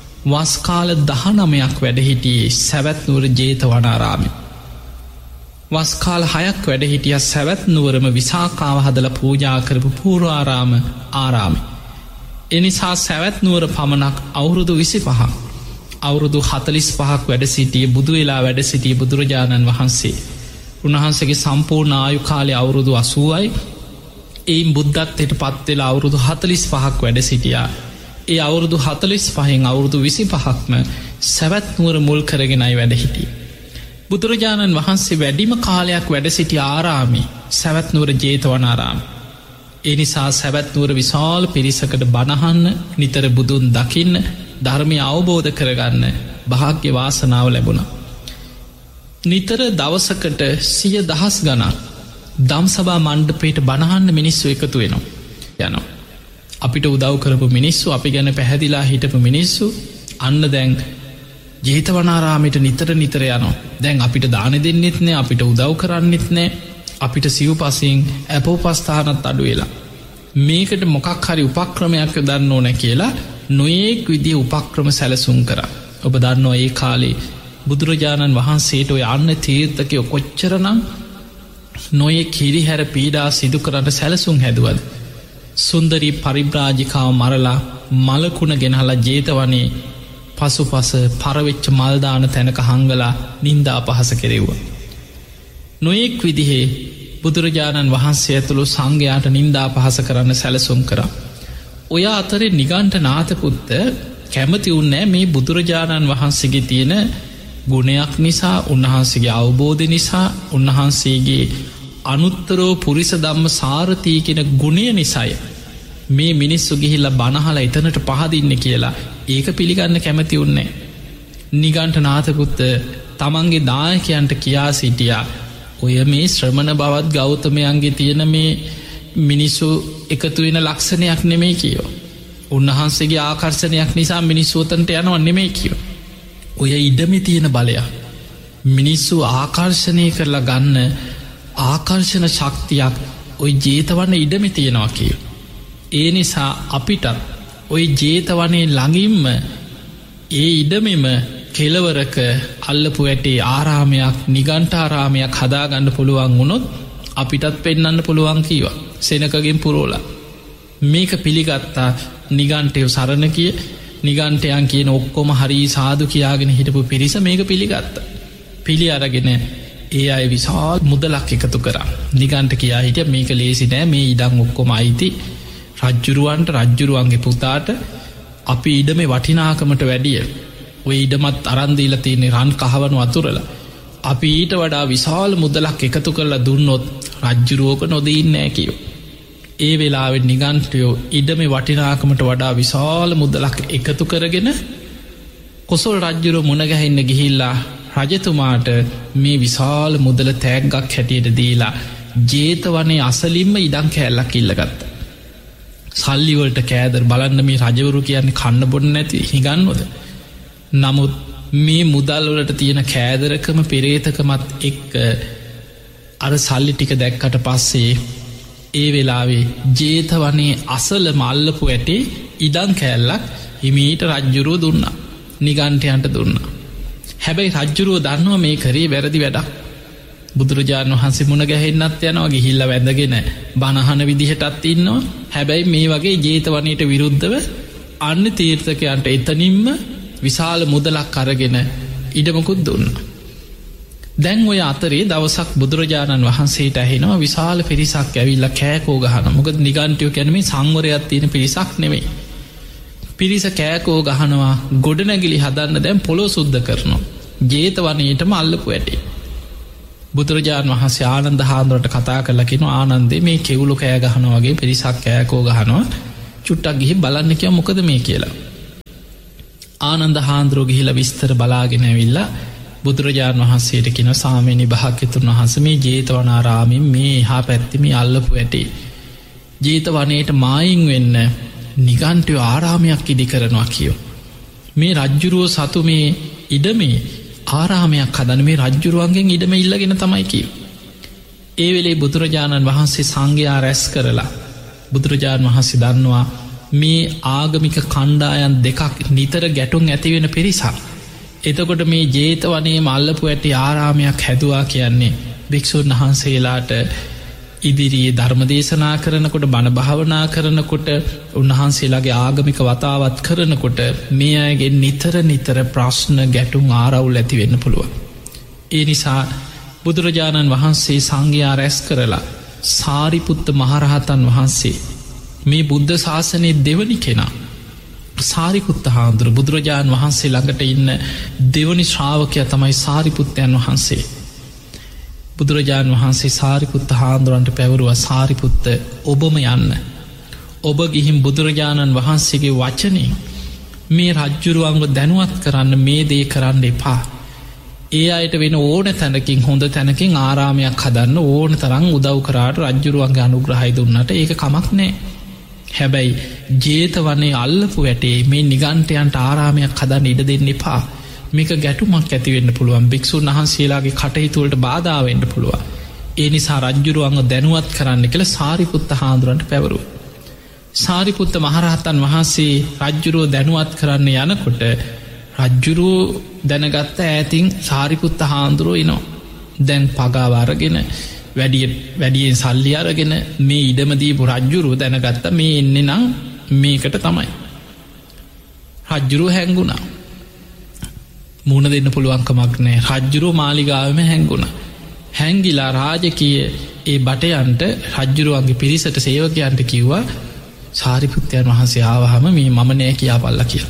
වස්කාල දහනමයක් වැඩහිටියේ සැවැත්නුවර ජේතවනාරාමි වස්කාල හයක් වැඩ හිටිය සැවැත් නුවරම විසාකාව හදල පූජා කරපු පූර්වාරාම ආරාමි. එනිසා සැවැත් නුවර පමණක් අවුරුදු විසි පහ අවුරුදු හතලිස් පහක් වැඩ සිටිය බුදු වෙලා වැඩ සිටිය බුදුරජාණන් වහන්සේ. උන්වහන්සේගේ සම්පූර්ණ ආයු කාලය අවුරුදු අසූවයි. එයින් බුද්ධත්වයට පත්වෙලා අවුරුදු හතලිස් පහක් වැඩ සිටියා. ඒ අවුරුදු හතලිස් පහෙන් අවුරුදු විසි පහක්ම සැවැත් නුවර මුල් කරගෙනයි වැඩ හිටිය. බුදුරජාණන් වහන්සේ වැඩිම කාලයක් වැඩ සිටි ආරාමි සැවැත් නුවර ජේතවනාරාම. ඒ නිසා සැවැත් නුවර විශාල පිරිසකට බණහන්න නිතර බුදුන් දකින්න ධර්මය අවබෝධ කරගන්න භාග්‍ය වාසනාව ලැබුණා. නිතර දවසකට සිය දහස් ගණන් දම්සභා මණ්ඩපයට බණහන්න මිනිස්සු එකතු වෙනවා. යනවා. අපිට උදව් කරපු මිනිස්සු අපි ගැන පැහැදිලා හිටපු මිනිස්සු අන්න දැන් ජේතවනාරාමයට නිතර නිතර යනවා. දැන් අපිට දාන දෙන්නෙත් නෑ අපිට උදව් කරන්නෙත් නෑ අපිට සිව් පසින් ඇපෝපස්ථානත් අඩු වෙලා. මේකට මොකක් හරි උපක්‍රමයක් යොදන්න ඕන කියලා නොයෙක් විදිය උපක්‍රම සැලසුම් කරා. ඔබ දන්නවා ඒ කාලේ බුදුරජාණන් වහන්සේට ඔය අන්න තීර්ථකය කොච්චරනම් නොයෙක් කිරිහැර පීඩා සිදු කරන්න සැලසුම් හැදුවද. සුන්දරී පරිබ්‍රාජිකාව මරලා මලකුණ ගෙනහලා ජේතවනේ පසු පස පරවෙච්ච මල්දාන තැනක හංගලා නින්දා පහස කෙරෙව්ව. නොයෙක් විදිහේ බුදුරජාණන් වහන්සේ ඇතුළු සංඝයාට නින්දා පහස කරන්න සැලසුම් කරා. ඔය අතරේ නිගණ්ඨ නාථපුත්ත කැමති උන්නෑ මේ බුදුරජාණන් වහන්සේගේ තියෙන ගුණයක් නිසා උන්වහන්සේගේ අවබෝධ නිසා උන්වහන්සේගේ අනුත්තරෝ පුරිස ධම්ම සාරථී කෙන ගුණය නිසාය මේ මිනිස්සු ගිහිල්ල බණහල එතනට පහදින්න කියලා ඒක පිළිගන්න කැමති උන්නේ. නිගණ්ඨ නාථපුත්ත තමන්ගේ දායකයන්ට කියා සිටියා ඔය මේ ශ්‍රමණ බවත් ගෞතමයන්ගේ තියෙන මේ මිනිස්සු එකතු වෙන ලක්ෂණයක් නෙමෙයි කියෝ. උන්වහන්සේගේ ආකර්ෂණයක් නිසා මිනිස්සුවතන්ට යනවා නෙමෙයි කියෝ. ඔය ඉඩමි තියෙන බලයක් මිනිස්සු ආකර්ෂණය කරලා ගන්න ආකර්ෂණ ශක්තියක් ඔය ජේතවන්න ඉඩමි තියෙනවා කියෝ. ඒ නිසා අපිටත් ඔය ජේතවනේ ළඟින්ම ඒ ඉඩමෙම කෙලවරක අල්ලපු ඇටේ ආරාමයක් නිගණ්ඨාරාමයක් හදාගන්න පුළුවන් වුණොත් අපිටත් පෙන්නන්න පුළුවන් කීවා සෙනකගෙන් පුරෝලා. මේක පිළිගත්තා නිගණ්ඨයෝ සරණ කිය නිගණ්ඨයන් කියන ඔක්කොම හරි සාදු කියාගෙන හිටපු පිරිස මේක පිළිගත්ත. පිළි අරගෙන ඒ අය විශාල් මුදලක් එකතු කරා. නිගණ්ඨ කියා හිටිය මේක ලේසි නෑ මේ ඉඩම් ඔක්කොම අයිති රජ්ජුරුවන්ට රජ්ජුරුවන්ගේ පුතාට අපි ඉඩම වටිනාකමට වැඩිය ඔය ඉඩමත් අරන්දීල තියෙනෙ රන් කහවනු අතුරල අපි ඊට වඩා විශාල මුදලක් එකතු කරලා දුන්නොත් රජ්ජුරුවෝක නොදීන්නෑ කියෝ. ඒ වෙලාවෙන් නිගණ්ඨයෝ ඉඩම වටිනාකමට වඩා විශාල මුදලක් එකතු කරගෙන කොසල් රජ්ජුරුව මුණගැහෙන්න ගිහිල්ලා රජතුමාට මේ විශාල මුදල තෑග්ගක් හැටියට දීලා ජේතවනේ අසලින්ම ඉඩම් කෑල්ලක් ඉල්ලගත්ත. සල්ලිවලට කෑදර බලන්න මේ රජවරු කියන්නේ කන්න බොන්න නැති හිගන්නොද. නමුත් මේ මුදල්වලට තියෙන කෑදරකම පෙරේතකමත් එක්ක අර සල්ලි ටික දැක්කට පස්සේ ඒ වෙලාවේ ජේතවනේ අසල මල්ලපු ඇටේ ඉඩම් කෑල්ලක් හිමීට රජ්ජුරුව දුන්නා නිගණ්ඨයන්ට දුන්නා. හැබැයි රජ්ජුරුව දන්නවා මේ කරේ වැරදි වැඩක්. බුදුරජාණන් වහන්සේ මුණ ගැහෙන්නත් යනවා ගිහිල්ල වැඳගෙන බණහන විදිහටත් ඉන්නවා. හැබැයි මේ වගේ ජේතවනයට විරුද්ධව අන්න තීර්ථකයන්ට එතනින්ම විශාල මුදලක් අරගෙන ඉඩමකුත් දුන්න. දැන් ඔය අතරේ දවසක් බුදුරජාණන් වහන්සේට ඇහෙනවා විශාල පිරිසක් ඇවිල්ල කෑකෝ ගහන මොකද නිගණ්ඨයෝ කැනීම සංවරයක් තියෙන පිරිසක් නෙවෙයි. පිරිස කෑකෝ ගහනවා ගොඩනැගිලි හදන්න දැන් පොළො සුද්ධ කරනවා ජේතවනයටම අල්ලපු ඇටේ. බුදුරජාණන් වහන්සේ ආනන්ද හාමුදුරට කතා කරලකින ආනන්දේ මේ කෙවුලු කෑ ගහන වගේ පිරිසක් කෑකෝ ගහනවා චුට්ටක් ගිහි බලන්න කිය මොකද මේ කියලා. ආනන්ද හාමුදුරුවෝ ගිහිලා විස්තර බලාගෙන ඇවිල්ලා බුදුරජාණන් වහන්සේට කියන සාමීනි භාග්‍යවතුන් වහන්සේ මේ ජේතවනාරාමයෙන් මේ එහා පැත්තේ අල්ලපු ඇටේ ජේතවනයේට මායින් වෙන්න නිගණ්ඨයෝ ආරාමයක් ඉදි කරනවා කියෝ. මේ රජ්ජුරුවෝ සතු මේ ඉඩමේ ආරාමයක් හදන මේ රජ්ජුරුවන්ගෙන් ඉඩම ඉල්ලගෙන තමයි කියෝ. ඒ වෙලේ බුදුරජාණන් වහන්සේ සංඝයා රැස් කරලා බුදුරජාණන් වහන්සේ දන්නවා මේ ආගමික කණ්ඩායන් දෙකක් නිතර ගැටුම් ඇතිවෙන පිරිසක්. එතකොට මේ ජේතවනේ මල්ලපු ඇති ආරාමයක් හැදවා කියන්නේ භික්ෂුන් වහන්සේලාට ඉදිරියේ ධර්ම දේශනා කරනකොට බණ භාවනා කරනකොට උන්වහන්සේලාගේ ආගමික වතාවත් කරනකොට මේ අයගේ නිතර නිතර ප්‍රශ්න ගැටුම් ආරවුල් ඇති වෙන්න පුළුවන්. ඒ නිසා බුදුරජාණන් වහන්සේ සංඝයා රැස් කරලා සාරිපුත්ත මහරහතන් වහන්සේ මේ බුද්ධ ශාසනයේ දෙවනි කෙනා සාරිපුත්ත හාමුදුරු බුදුරජාණන් වහන්සේ ළඟට ඉන්න දෙවනි ශ්‍රාවකයා තමයි සාරිපුත්තයන් වහන්සේ. බුදුරජාණන් වහන්සේ සාරිපුත්ත හාමුදුරන්ට පැවරුව සාරිපුත්ත ඔබම යන්න. ඔබ ගිහිම් බුදුරජාණන් වහන්සේගේ වචනේ මේ රජ්ජුරුවන්ව දැනුවත් කරන්න මේ දේ කරන්න එපා. ඒ අයට වෙන ඕන තැනකින් හොඳ තැනකින් ආරාමයක් හදන්න ඕන තරම් උදව් කරාට රජ්ජුරුවන්ගේ අනුග්‍රහයි දුන්නට ඒක කමක් නෑ. හැබැයි ජේතවනේ අල්ලපු වැටේ මේ නිගන්ටයන්ට ආරාමයක් හදන්න ඉඩ දෙන්න එපා. මේක ගැටුමක් ඇතිවෙන්න පුළුවන් භික්ෂුන් වහන්සේලාගේ කටයුතුවලට බාධාවෙන්න පුළුවන්. ඒ නිසා රජ්ජුරුවන්ව දැනුවත් කරන්න කියලා සාරිපුත්ත හාමුදුරන්ට පැවරුව. සාරිපුත්ත මහරහතන් වහන්සේ රජ්ජුරුව දැනුවත් කරන්න යනකොට රජ්ජුරුව දැනගත්ත ඈතින් සාරිපුත්ත හාමුදුරුව එනවා. දැන් පගාවාරගෙන වැඩිය වැඩියෙන් සල්ලි අරගෙන මේ ඉඩමදීපු රජ්ජුරුව දැනගත්ත මේ එන්නේ නම් මේකට තමයි. රජ්ජුරුව හැංගුණා. මුණ දෙන්න පුළුවන්කමක් නෑ. රජ්ජුරුව මාලිගාවම හැංගුණ. හැංගිලා රාජකීය ඒ බටයන්ට රජ්ජුරුවන්ගේ පිරිසට සේවකයන්ට කිව්වා සාරිපුත්තයන් වහන්සේ ආවහම මේ මම නෑ කියා පල්ල කියලා.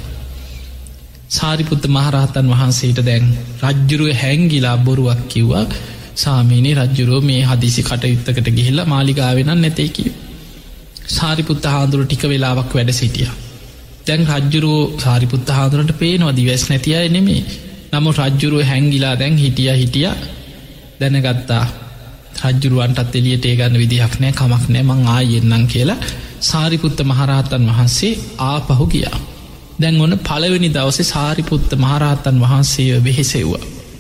සාරිපුත්ත මහරහතන් වහන්සේට දැන් රජ්ජුරුව හැංගිලා බොරුවක් කිව්වා සාමීනී රජ්ජුරුව මේ හදිසි කටයුත්තකට ගිහිල්ලා මාලිගාවෙනන් නැතේ කිව. සාරිපුත්ත හාමුදුරුව ටික වෙලාවක් වැඩ සිටිය. දැන් රජ්ජුරුව සාරිපුත්ත හාමුදුරන්ට පේනවා දිවස් නැතිය නෙමේ. නමුත් රජ්ජුරුව හැංගිලා දැන් හිටිය හිටිය දැනගත්තා රජ්ජුරුවන්ටත් එලියට ඒගන්න විදිහක් නෑ කමක් නෑ මං ආයෙන්නම් කියලා සාරිපුත්ත මහරහතන් වහන්සේ ආපහු ගියා. දැන් ඔන්න පළවෙනි දවසේ සාරිපුත්ත මහරහතන් වහන්සේ වෙහෙසෙව්වා.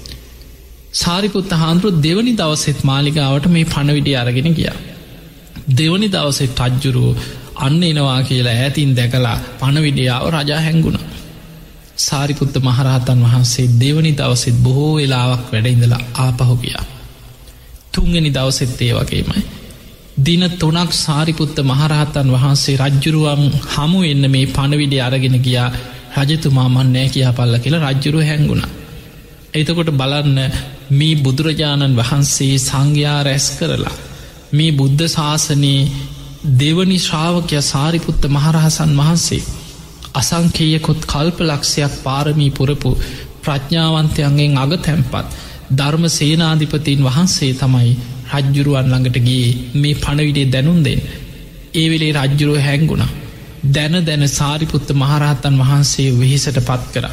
සාරිපුත්ත හාමුදුරුව දෙවනි දවසෙත් මාලිගාවට මේ පණවිඩිය අරගෙන ගියා. දෙවනි දවසෙත් රජ්ජුරුව අන්න එනවා කියලා ඈතින් දැකලා පණවිඩියාව රජා හැංගුණ. සාරිපුත්ත මහරහතන් වහන්සේ දෙවනි දවසෙත් බොහෝ වෙලාවක් වැඩඉඳලා ආපහු ගියා. තුන්ගනි දවසෙත් ඒ වගේමයි. දින තුනක් සාරිපුත්ත මහරහතන් වහන්සේ රජ්ජුරුවම් හමු එන්න මේ පණවිඩි අරගෙන ගියා රජතුමා මන්නෑ කියා පල්ල කියලා රජ්ජුරුව හැංගුණ. එතකොට බලන්න මේ බුදුරජාණන් වහන්සේ සංඝයා රැස් කරලා මේ බුද්ධ ශාසනයේ දෙවනි ශ්‍රාවකය සාරිපුත්ත මහරහසන් වහන්සේ අසංකේයකොත් කල්ප ලක්ෂයක් පාරමී පුරපු ප්‍රඥාවන්තයන්ගෙන් අග තැන්පත් ධර්ම සේනාධිපතින් වහන්සේ තමයි රජ්ජුරුවන් ළඟට ගියේ මේ පණවිඩේ දැනුම් දෙන්න. ඒ වෙලේ රජ්ජුරුව හැංගුණා. දැන දැන සාරිපුත්ත මහරහතන් වහන්සේ වෙහෙසට පත් කර.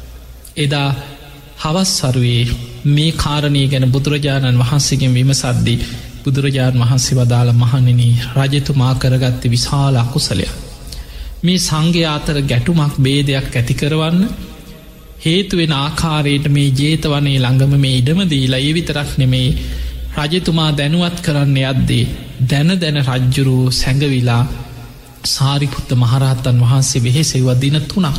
එදා හවස් සරුවේ මේ කාරණය ගැන බුදුරජාණන් වහන්සේගෙන් විමසද්දී බුදුරජාණන් වහන්සේ වදාළ මහණෙනි රජතුමා කරගත්ත විශාල අකුසලයක්. මේ සංඝයා අතර ගැටුමක් බේදයක් ඇති කරවන්න හේතුවෙන ආකාරයට මේ ජේතවනේ ළඟම මේ ඉඩම දීලා ඒ විතරක් නෙමේ රජතුමා දැනුවත් කරන්න යද්දී දැන දැන රජ්ජුරුව සැඟවිලා සාරිපුත්ත මහරහතන් වහන්සේ වෙහෙසෙව්ව දින තුනක්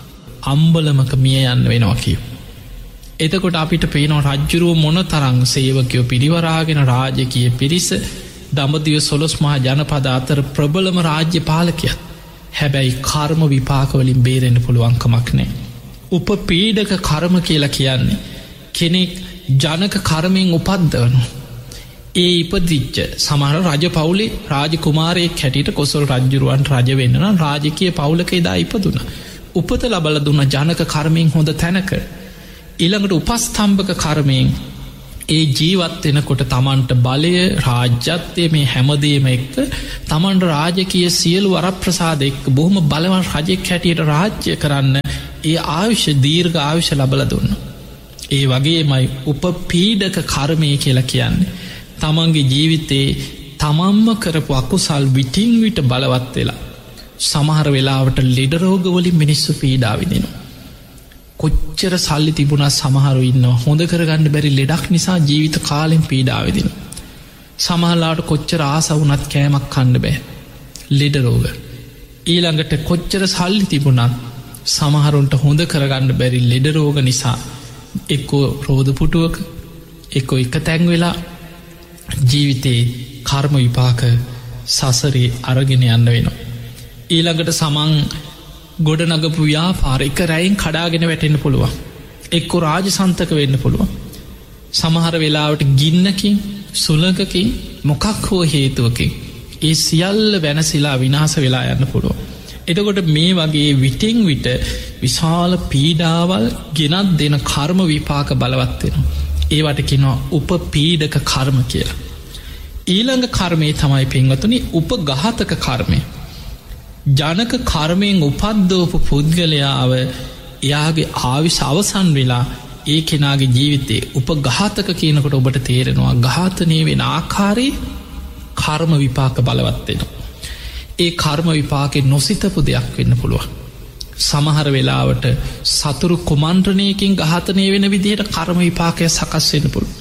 අම්බලමක මිය යන්න වෙනවා කිය. එතකොට අපිට පේනවා රජ්ජුරුව මොන තරං සේවකයෝ පිරිවරාගෙන රාජකය පිරිස දඹදිව සොළොස් මහා ජනපද අතර ප්‍රබලම රාජ්‍ය පාලකයත්. හැබැයි කර්ම විපාකවලින් බේරෙන්න්න පුළුවන්කමක් නෑ. උප පීඩක කර්ම කියලා කියන්නේ කෙනෙක් ජනක කර්මයෙන් උපද්දවනු. ඒ ඉපදිච්ච සමහර රජ පවුලේ රාජ කුමාරයෙක් හැටියට කොසල් රජ්ජුරුවන් රජ වෙන්න රාජකය පවුලක එදා ඉපදුන. උපත ලබල දුන්න ජනක කර්මයෙන් හොඳ තැනක ඊළඟට උපස්ථම්භක කර්මයෙන් ඒ ජීවත්වෙනකොට තමන්ට බලය රාජ්‍යත්වය මේ හැමදේම එක්ක තමන්ට රාජකය සියලු වරප්‍රසාද එක්ක බොහොම බලවන් රජෙක් හැටියට රාජ්‍ය කරන්න ඒ ආවිශ්‍ය දීර්ඝ ආවිශ්‍ය ලබල දුන්න. ඒ වගේමයි උප පීඩක කර්මය කියලා කියන්නේ. තමන්ගේ ජීවිතේ තමම්ම කරපු අකුසල් විටිං විට බලවත් වෙලා සමහර වෙලාවට ලෙඩරෝගවලින් මිනිස්සු පීඩාවිදිනවා. කොච්චර සල්ලි තිබුණා සමහරු ඉන්න හොඳ කරගන්න බැරි ලෙඩක් නිසා ජීවිත කාලෙන් පීඩාවිදින. සමහලාට කොච්චර ආසවුනත් කෑමක් කන්න බෑ ලෙඩරෝග. ඊළඟට කොච්චර සල්ලි තිබුණත් සමහරුන්ට හොඳ කරගන්න බැරි ලෙඩරෝග නිසා එක්කෝ රෝධපුටුවක එක්කො එක තැන් වෙලා ජීවිතේ කර්ම විපාක සසරේ අරගෙන යන්න වෙනවා. ඊළඟට සමන් ගොඩනගපු ව්‍යාපාර එක රැයින් කඩාගෙන වැටෙන්න පුළුවන්. එක්කො රාජසන්තක වෙන්න පුළුවන්. සමහර වෙලාවට ගින්නකින් සුළඟකින් මොකක් හෝ හේතුවකින් ඒ සියල්ල වෙනසිලා විනාස වෙලා යන්න පුළුවන්. එතකොට මේ වගේ විටින් විට විශාල පීඩාවල් ගෙනත් දෙන කර්ම විපාක බලවත්වෙනවා. ඒවට කෙනවා උපපීඩක කර්ම කියලා. ඊළඟ කර්මය තමයි පින්වතුනි උපඝාතක කර්මය. ජනක කර්මයෙන් උපද්දෝපු පුද්ගලයාව එයාගේ ආවිශ අවසන් වෙලා ඒ කෙනාගේ ජීවිතේ උපඝාතක කියනකොට ඔබට තේරෙනවා ඝාතනය වෙන ආකාරයේ කර්ම විපාක බලවත්වෙනවා. ඒ කර්ම විපාකෙ නොසිතපු දෙයක් වෙන්න පුළුවන්. සමහර වෙලාවට සතුරු කුමන්ත්‍රණයකින් ඝාතනය වෙන විදිහට කර්ම විපාකය සකස් වෙන්න පුළුවන්.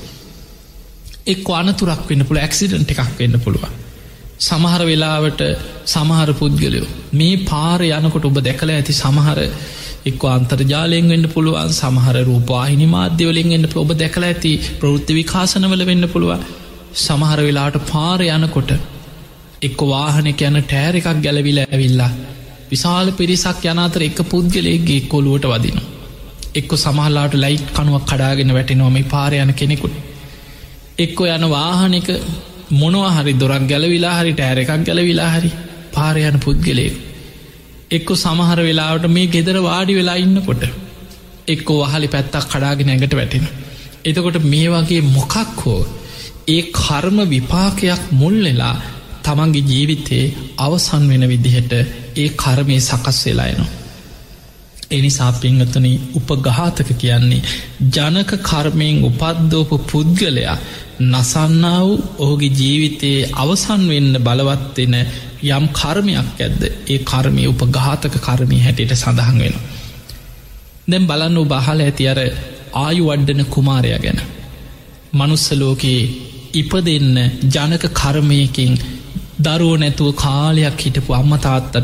එක් අනතුරක් වෙන්න පුළුවන්, ඇක්සිඩන්ට් එකක් වෙන්න පුළුවන්. සමහර වෙලාවට සමහර පුද්ගලයෝ මේ පාරේ යනකොට ඔබ දැකලා ඇති සමහර එක්ක අන්තර්ජාලයෙන් වෙන්න පුළුවන්, සමහර රූපවාහිනී මාධ්‍ය වලින් වෙන්න පුළුවන්, ඔබ දැකලා ඇති ප්‍රවෘත්ති විකාශනවල වෙන්න පුළුවන්. සමහර වෙලාවට පාරේ යනකොට එක්ක වාහනයක යන ටයර් එකක් ගැලවිලා ඇවිල්ලා විශාල පිරිසක් යන අතර එක පුද්ගලයෙක්ගේ කොළුවට වදිනවා. එක්ක සමහරලාට ලයිට් කණුවක් කඩාගෙන වැටෙනවා මේ පාරේ යන කෙනෙකුට. එක්ක යන වාහනයක මොනවා හරි දොරක් ගැලවිලා හරි ටයර් එකක් ගැලවිලා හරි පාරේ යන පුද්ගලයෙක්. එක්ක සමහර වෙලාවට මේ ගෙදර වාඩි වෙලා ඉන්නකොට එක්ක වහලි පැත්තක් කඩාගෙන ඇඟට වැටෙනවා. එතකොට මේ වගේ මොකක් හෝ ඒ කර්ම විපාකයක් මුල් වෙලා තමන්ගේ ජීවිතේ අවසන් වෙන විදිහට ඒ කර්මය සකස් වෙලා එනවා. එනිසා පින්වතුනි උපඝාතක කියන්නේ ජනක කර්මයෙන් උපද්දෝපු පුද්ගලයා නසන්නා වූ ඔහුගේ ජීවිතයේ අවසන් වෙන්න බලවත් වෙන යම් කර්මයක් ඇද්ද ඒ කර්මය උපඝාතක කර්මය හැටියට සඳහන් වෙනවා. දැන් බලන්න ඔබ අහලා ඇති අර ආයු වඩන කුමාරයා ගැන. මනුස්ස ලෝකේ ඉපදෙන්න ජනක කර්මයකින් දරුවෝ නැතුව කාලයක් හිටපු අම්මා තාත්තට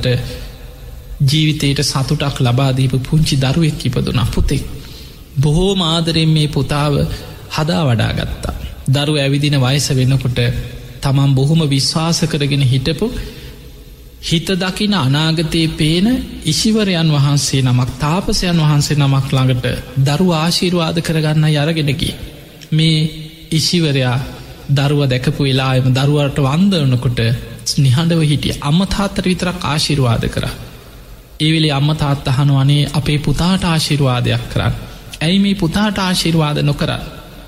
ජීවිතයට සතුටක් ලබා දීපු පුංචි දරුවෙක් ඉපදුණා පුතෙක්. බොහෝම ආදරෙන් මේ පුතාව හදා වඩා ගත්තා. දරුවා ඇවිදින වයස වෙනකොට තමන් බොහොම විශ්වාස කරගෙන හිටපු හිත දකින අනාගතයේ පේන ඉශිවරයන් වහන්සේ නමක්, තාපසයන් වහන්සේ නමක් ළඟට දරුවා ආශිර්වාද කරගන්න අරගෙන ගියේ. මේ ඉශිවරයා දරුවා දැකපු වෙලාවෙම දරුවාට වන්දනකොට නිහඬව හිටිය. අම්මා තාත්තට විතරක් ආශිර්වාද කරා. ඒ වෙලේ අම්මා තාත්තා අහනවා අනේ අපේ පුතාට ආශිර්වාදයක් කරන්න. ඇයි මේ පුතාට ආශිර්වාද නොකරන්නේ?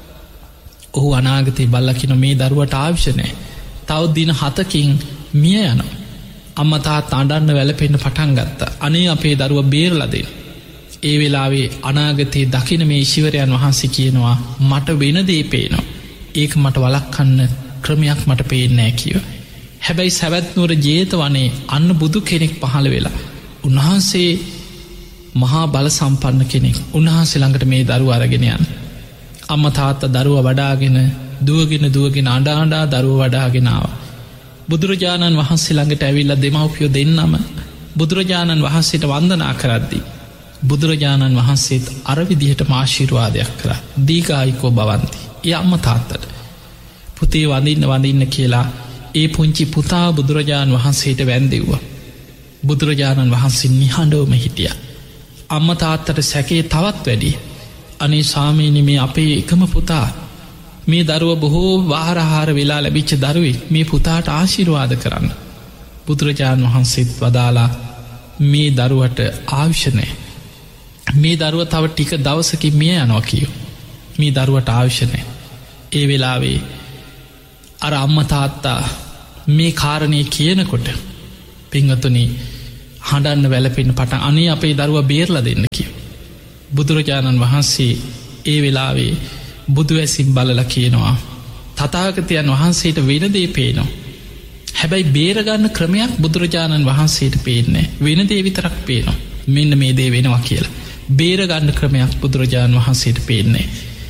ඔහු අනාගතේ බලලා කියන මේ දරුවට අවශ්‍ය නැහැ. තව දින හතකින් මිය යනවා. අම්මා තාත්තා අඬන්න වැළපෙන්න පටන් ගත්තා. අනේ අපේ දරුවා බේරලා දෙන්න. ඒ වෙලාවේ අනාගතේ දකින මේ ඊශ්වරයන් වහන්සේ කියනවා මට වෙන දේ පේනවා. ඒක මට වළක්වන්න ක්‍රමයක් මට පේන්නේ නැහැ කිව්වා. හැබැයි සවැත් නුවර ජේතවනේ අන්න බුදු කෙනෙක් පහළ වෙලා. උන්වහන්සේ මහා බල සම්පන්න කෙනෙක්. උන්වහන්සේ ළඟට මේ දරුවා අරගෙන යනවා. අම්මා තාත්තා දරුවා වඩාගෙන දුවගෙන දුවගෙන අඬ අඬා දරුවා වඩාගෙන ආවා. බුදුරජාණන් වහන්සේ ළඟට ඇවිල්ලා දෙමව්පියෝ දෙන්නම බුදුරජාණන් වහන්සේට වන්දනා කරද්දී බුදුරජාණන් වහන්සේත් අර විදිහටම ආශිර්වාදයක් කරා. දීඝායුකෝ භවන්ති. ඒ අම්මා තාත්තට පුතේ වඳින්න වඳින්න කියලා ඒ පුංචි පුතා බුදුරජාණන් වහන්සේට වැන්දෙව්වා. බුදුරජාණන් වහන්සේ නිහඬවම හිටියා. අම්මා තාත්තට සැකේ තවත් වැඩි. අනේ ස්වාමීනි මේ අපේ එකම පුතා මේ දරුව බොහෝ වාහාරහාර වෙලා ලැබිච්ච දරුවෙක් මේ පුතාට ආශිර්වාද කරන්න. බුදුරජාණන් වහන්සේත් වදාලා මේ දරුවට අවශ්‍ය නැහැ. මේ දරුව තව ටික දවසකින් මිය යනවා කියෝ. මේ දරුවට අවශ්‍ය නැහැ. ඒ වෙලාවේ අර අම්මා තාත්තා මේ කාරණේ කියනකොට පින්වතුනි හඬන්න වැළපෙන්න පටන් අනේ අපේ දරුවා බේරලා දෙන්න කියෝ. බුදුරජාණන් වහන්සේ ඒ වෙලාවේ බුදුවැසින් බලලා කියනවා තථාගතයන් වහන්සේට වෙන දේ පේනවා. හැබැයි බේරගන්න ක්‍රමයක් බුදුරජාණන් වහන්සේට පේන්නේ වෙන දේ විතරක් පේනවා. මෙන්න මේ දේ වෙනවා කියලා. බේරගන්න ක්‍රමයක් බුදුරජාණන් වහන්සේට පේන්නේ.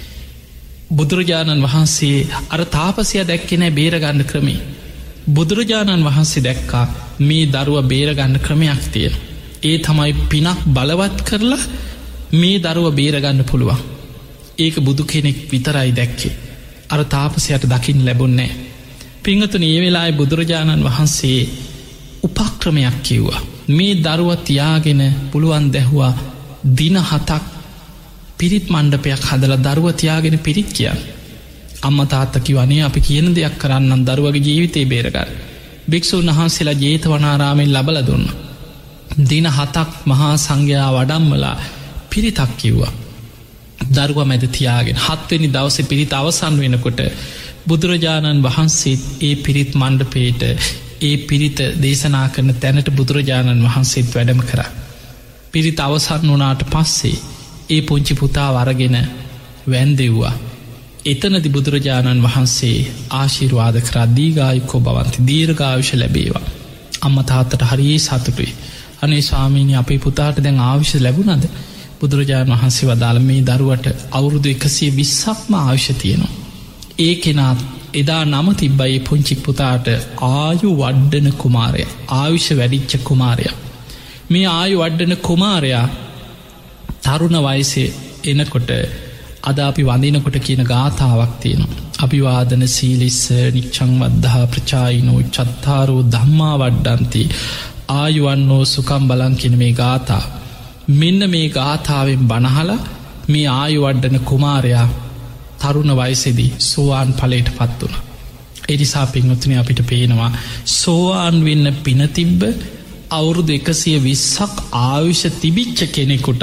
බුදුරජාණන් වහන්සේ අර තාපසයා දැක්කේ නැහැ බේරගන්න ක්‍රමේ. බුදුරජාණන් වහන්සේ දැක්කා මේ දරුවා බේරගන්න ක්‍රමයක් තියෙනවා. ඒ තමයි පිනක් බලවත් කරලා මේ දරුවා බේරගන්න පුළුවන්. ඒක බුදු කෙනෙක් විතරයි දැක්කේ. අර තාපසයට දකින්න ලැබුන්නේ. පිංගතුනි ඒ වෙලාවේ බුදුරජාණන් වහන්සේ උපක්‍රමයක් කිව්වා. මේ දරුවා තියාගෙන පුළුවන් දැහුවා දින හතක් පිරිත් මණ්ඩපයක් හදලා දරුවා තියාගෙන පිරිත් කියන්න. අම්මා තාත්තා කිව්වනේ අපි කියන දෙයක් කරන්නම් දරුවගේ ජීවිතේ බේරගන්න. භික්ෂුන් වහන්සේලා ජේතවනාරාමයෙන් ලබලා දුන්නා. දින හතක් මහා සංඝයා වඩම්මලා පිරිතක් කිව්වා. දරුවා මැද තියාගෙන හත්වෙනි දවසේ පිරිත අවසන් වෙනකොට බුදුරජාණන් වහන්සේ ඒ පිරිත් මණ්ඩපේට ඒ පිරිත දේශනා කරන තැනට බුදුරජාණන් වහන්සේත් වැඩම කරා. පිරිත අවසන් වුණාට පස්සේ ඒ පුංචි පුතා වරගෙන වැන්දෙව්වා. එතනදි බුදුරජාණන් වහන්සේ ආශිර්වාද කරා දීර්ඝායුකෝ භවන්ති දීර්ඝායුෂ ලැබේවා. අම්මා තාත්තට හරිය සතුටුයි. අනේ ස්වාමීනි අපේ පුතාට දැන් ආයුෂ ලැබුණාද? බුදුරජාණන් වහන්සේ වදාළ මේ දරුවට අවුරුදු එකසිය විස්සක්ම ආයුෂ තියෙනවා. ඒ කෙනා එදා නම තිබ්බයි පුංචි පුතාට ආයු වඩ්ඩන කුමාරයා. ආයුෂ වැඩිච්ච කුමාරයා. මේ ආයු වඩ්ඩන කුමාරයා තරුණ වයසේ එනකොට අද අපි වඳිනකොට කියන ගාථාවක් තියෙනවා. අභිවාදන සීලිස්ස නිච්ඡං වද්ධා ප්‍රචායිනෝ චත්තාරෝ ධම්මා වඩ්ඩන්ති ආයුවන්නෝ සුකම් බලං කියන මේ ගාථා. මෙන්න මේ ගාථාවෙන් බණහලා මේ ආයු වඩ්ඩන කුමාරයා තරුණ වයසේදී සෝවාන් ඵලයට පත් වුණා. ඒ නිසා පින්වත්නි අපිට පේනවා සෝවාන් වෙන්න පින තිබ්බ අවුරුදු එකසිය විස්සක් ආයුෂ තිබිච්ච කෙනෙකුටත්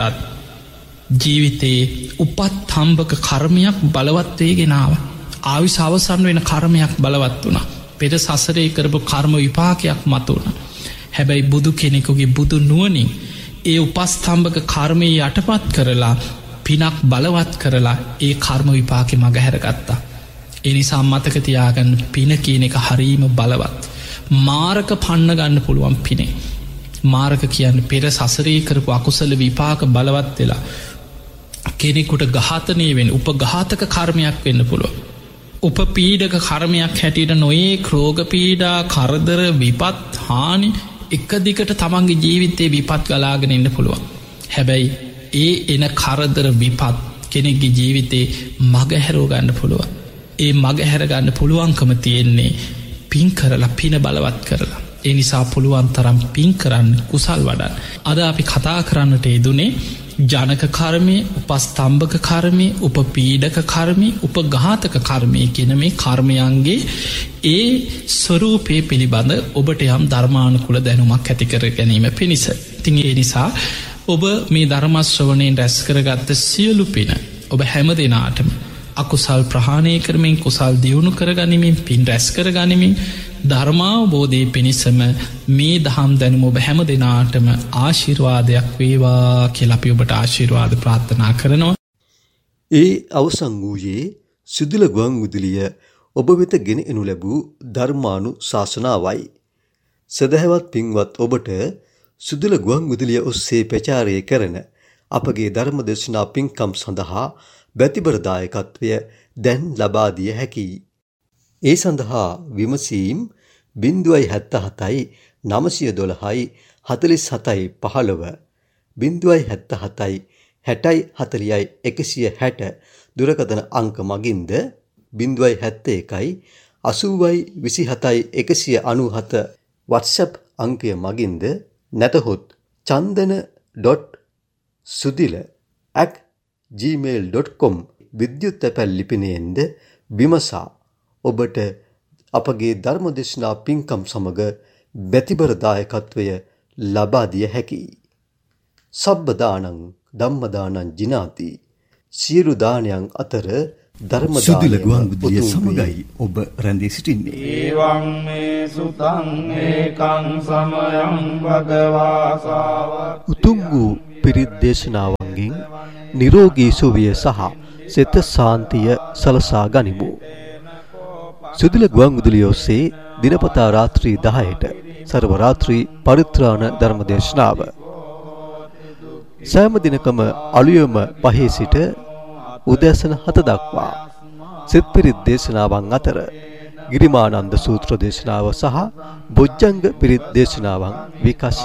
ජීවිතේ උපත් හම්බක කර්මයක් බලවත් වේගෙන ආවා. ආයුෂ අවසන් වෙන කර්මයක් බලවත් වුණා. පෙර සසරේ කරපු කර්ම විපාකයක් මතුවුණා. හැබැයි බුදු කෙනෙකුගේ බුදු නුවණින් ඒ උපස්ථම්භක කර්මයේ යටපත් කරලා පිනක් බලවත් කරලා ඒ කර්ම විපාකේ මගහැරගත්තා. ඒ නිසා මතක තියාගන්න පින කියන එක හරීම බලවත්. මාරක පන්න ගන්න පුළුවන් පිනේ. මාරක කියන්නේ පෙර සසරේ කරපු අකුසල විපාක බලවත් වෙලා කෙනෙකුට ඝාතනය වෙන උපඝාතක කර්මයක් වෙන්න පුළුවන්. උපපීඩක කර්මයක් හැටියට නොයේ රෝග පීඩා කරදර විපත් හානි එක දිගට තමන්ගේ ජීවිතේ විපත් ගලාගෙන ඉන්න පුළුවන්. හැබැයි ඒ එන කරදර විපත් කෙනෙක්ගේ ජීවිතේ මගහැරෝ ගන්න පුළුවන්. ඒ මගහැරගන්න පුළුවන්කම තියෙන්නේ පින් කරලා පින බලවත් කරලා. ඒ නිසා පුළුවන් තරම් පින් කරන්න කුසල් වඩන්න. අද අපි කතා කරන්නට යෙදුනේ ජනක කර්මය, උපස්තම්භක කර්මය, උපපීඩක කර්මය, උපඝාතක කර්මය කියන මේ කර්මයන්ගේ ඒ ස්වරූපය පිළිබඳ ඔබට යම් ධර්මානුකූල දැනුමක් ඇති කර ගැනීම පිණිස. ඉතින් ඒ නිසා ඔබ මේ ධර්ම ශ්‍රවණයෙන් රැස් කරගත්ත සියලු පින ඔබ හැම දෙනාටම අකුසල් ප්‍රහාණය කරමින් කුසල් දියුණු කරගනිමින් පින් රැස් කරගනිමින් ධර්මාවබෝධය පිණිසම මේ දහම් දැනුම ඔබ හැම දෙනාටම ආශිර්වාදයක් වේවා කියලා අපි ඔබට ආශිර්වාද ප්‍රාර්ථනා කරනවා. ඒ අවසන් වූයේ සුදුල ගුවන් විදුලිය ඔබ වෙත ගෙන එනු ලැබූ ධර්මානු ශාසනාවයි. සදහැවත් පින්වත් ඔබට සුදුල ගුවන් විදුලිය ඔස්සේ ප්‍රචාරය කරන අපගේ ධර්ම දේශනා පින්කම් සඳහා බැතිබර දායකත්වය දැන් ලබා දිය හැකියි. ඒ සඳහා විමසීම් බිංදුවයි හැත්තහතයි නවසිය දොළහයි හතලිස් හතයි පහළොව බිංදුවයි හැත්තහතයි හැටයි හතලියයි එකසිය හැට දුරකථන අංක මගින්ද බිංදුවයි හැත්ත එකයි අසූවයි විසිහතයි එකසිය අනූහත WhatsApp අංකය මගින්ද නැතහොත් චන්දන.සුදිල at gmail dot com විද්‍යුත් තැපැල් ලිපිනයෙන්ද විමසා ඔබට අපගේ ධර්මදේශනා පින්කම් සමග බැතිබර දායකත්වය ලබා දිය හැකියි. සබ්බ දානං ධම්ම දානං ජිනාති. සියලු දානයන් අතර ධර්ම දානය සුදුල ගුවන් විදුලිය සමගයි ඔබ රැඳී සිටින්නේ. ඒවං මේ සුතං ඒකං සමයං භගවා සාවක්ඛ. උතුම් වූ පිරිත් දේශනාවන්ගෙන් නිරෝගී සුවය සහ සිත සාන්තිය සලසා ගනිමු. සුදුල ගුවන් විදුලිය ඔස්සේ දිනපතා රාත්‍රී දහයට සර්ව රාත්‍රී පරිත්‍රාණ ධර්ම දේශනාව සෑම දිනකම අලුයම පහේ සිට උදෑසන හත දක්වා සිත් පිරිත් දේශනාවන් අතර ගිරිමානන්ද සූත්‍ර දේශනාව සහ බොජ්ජංග පිරිත් දේශනාවන් විකාශය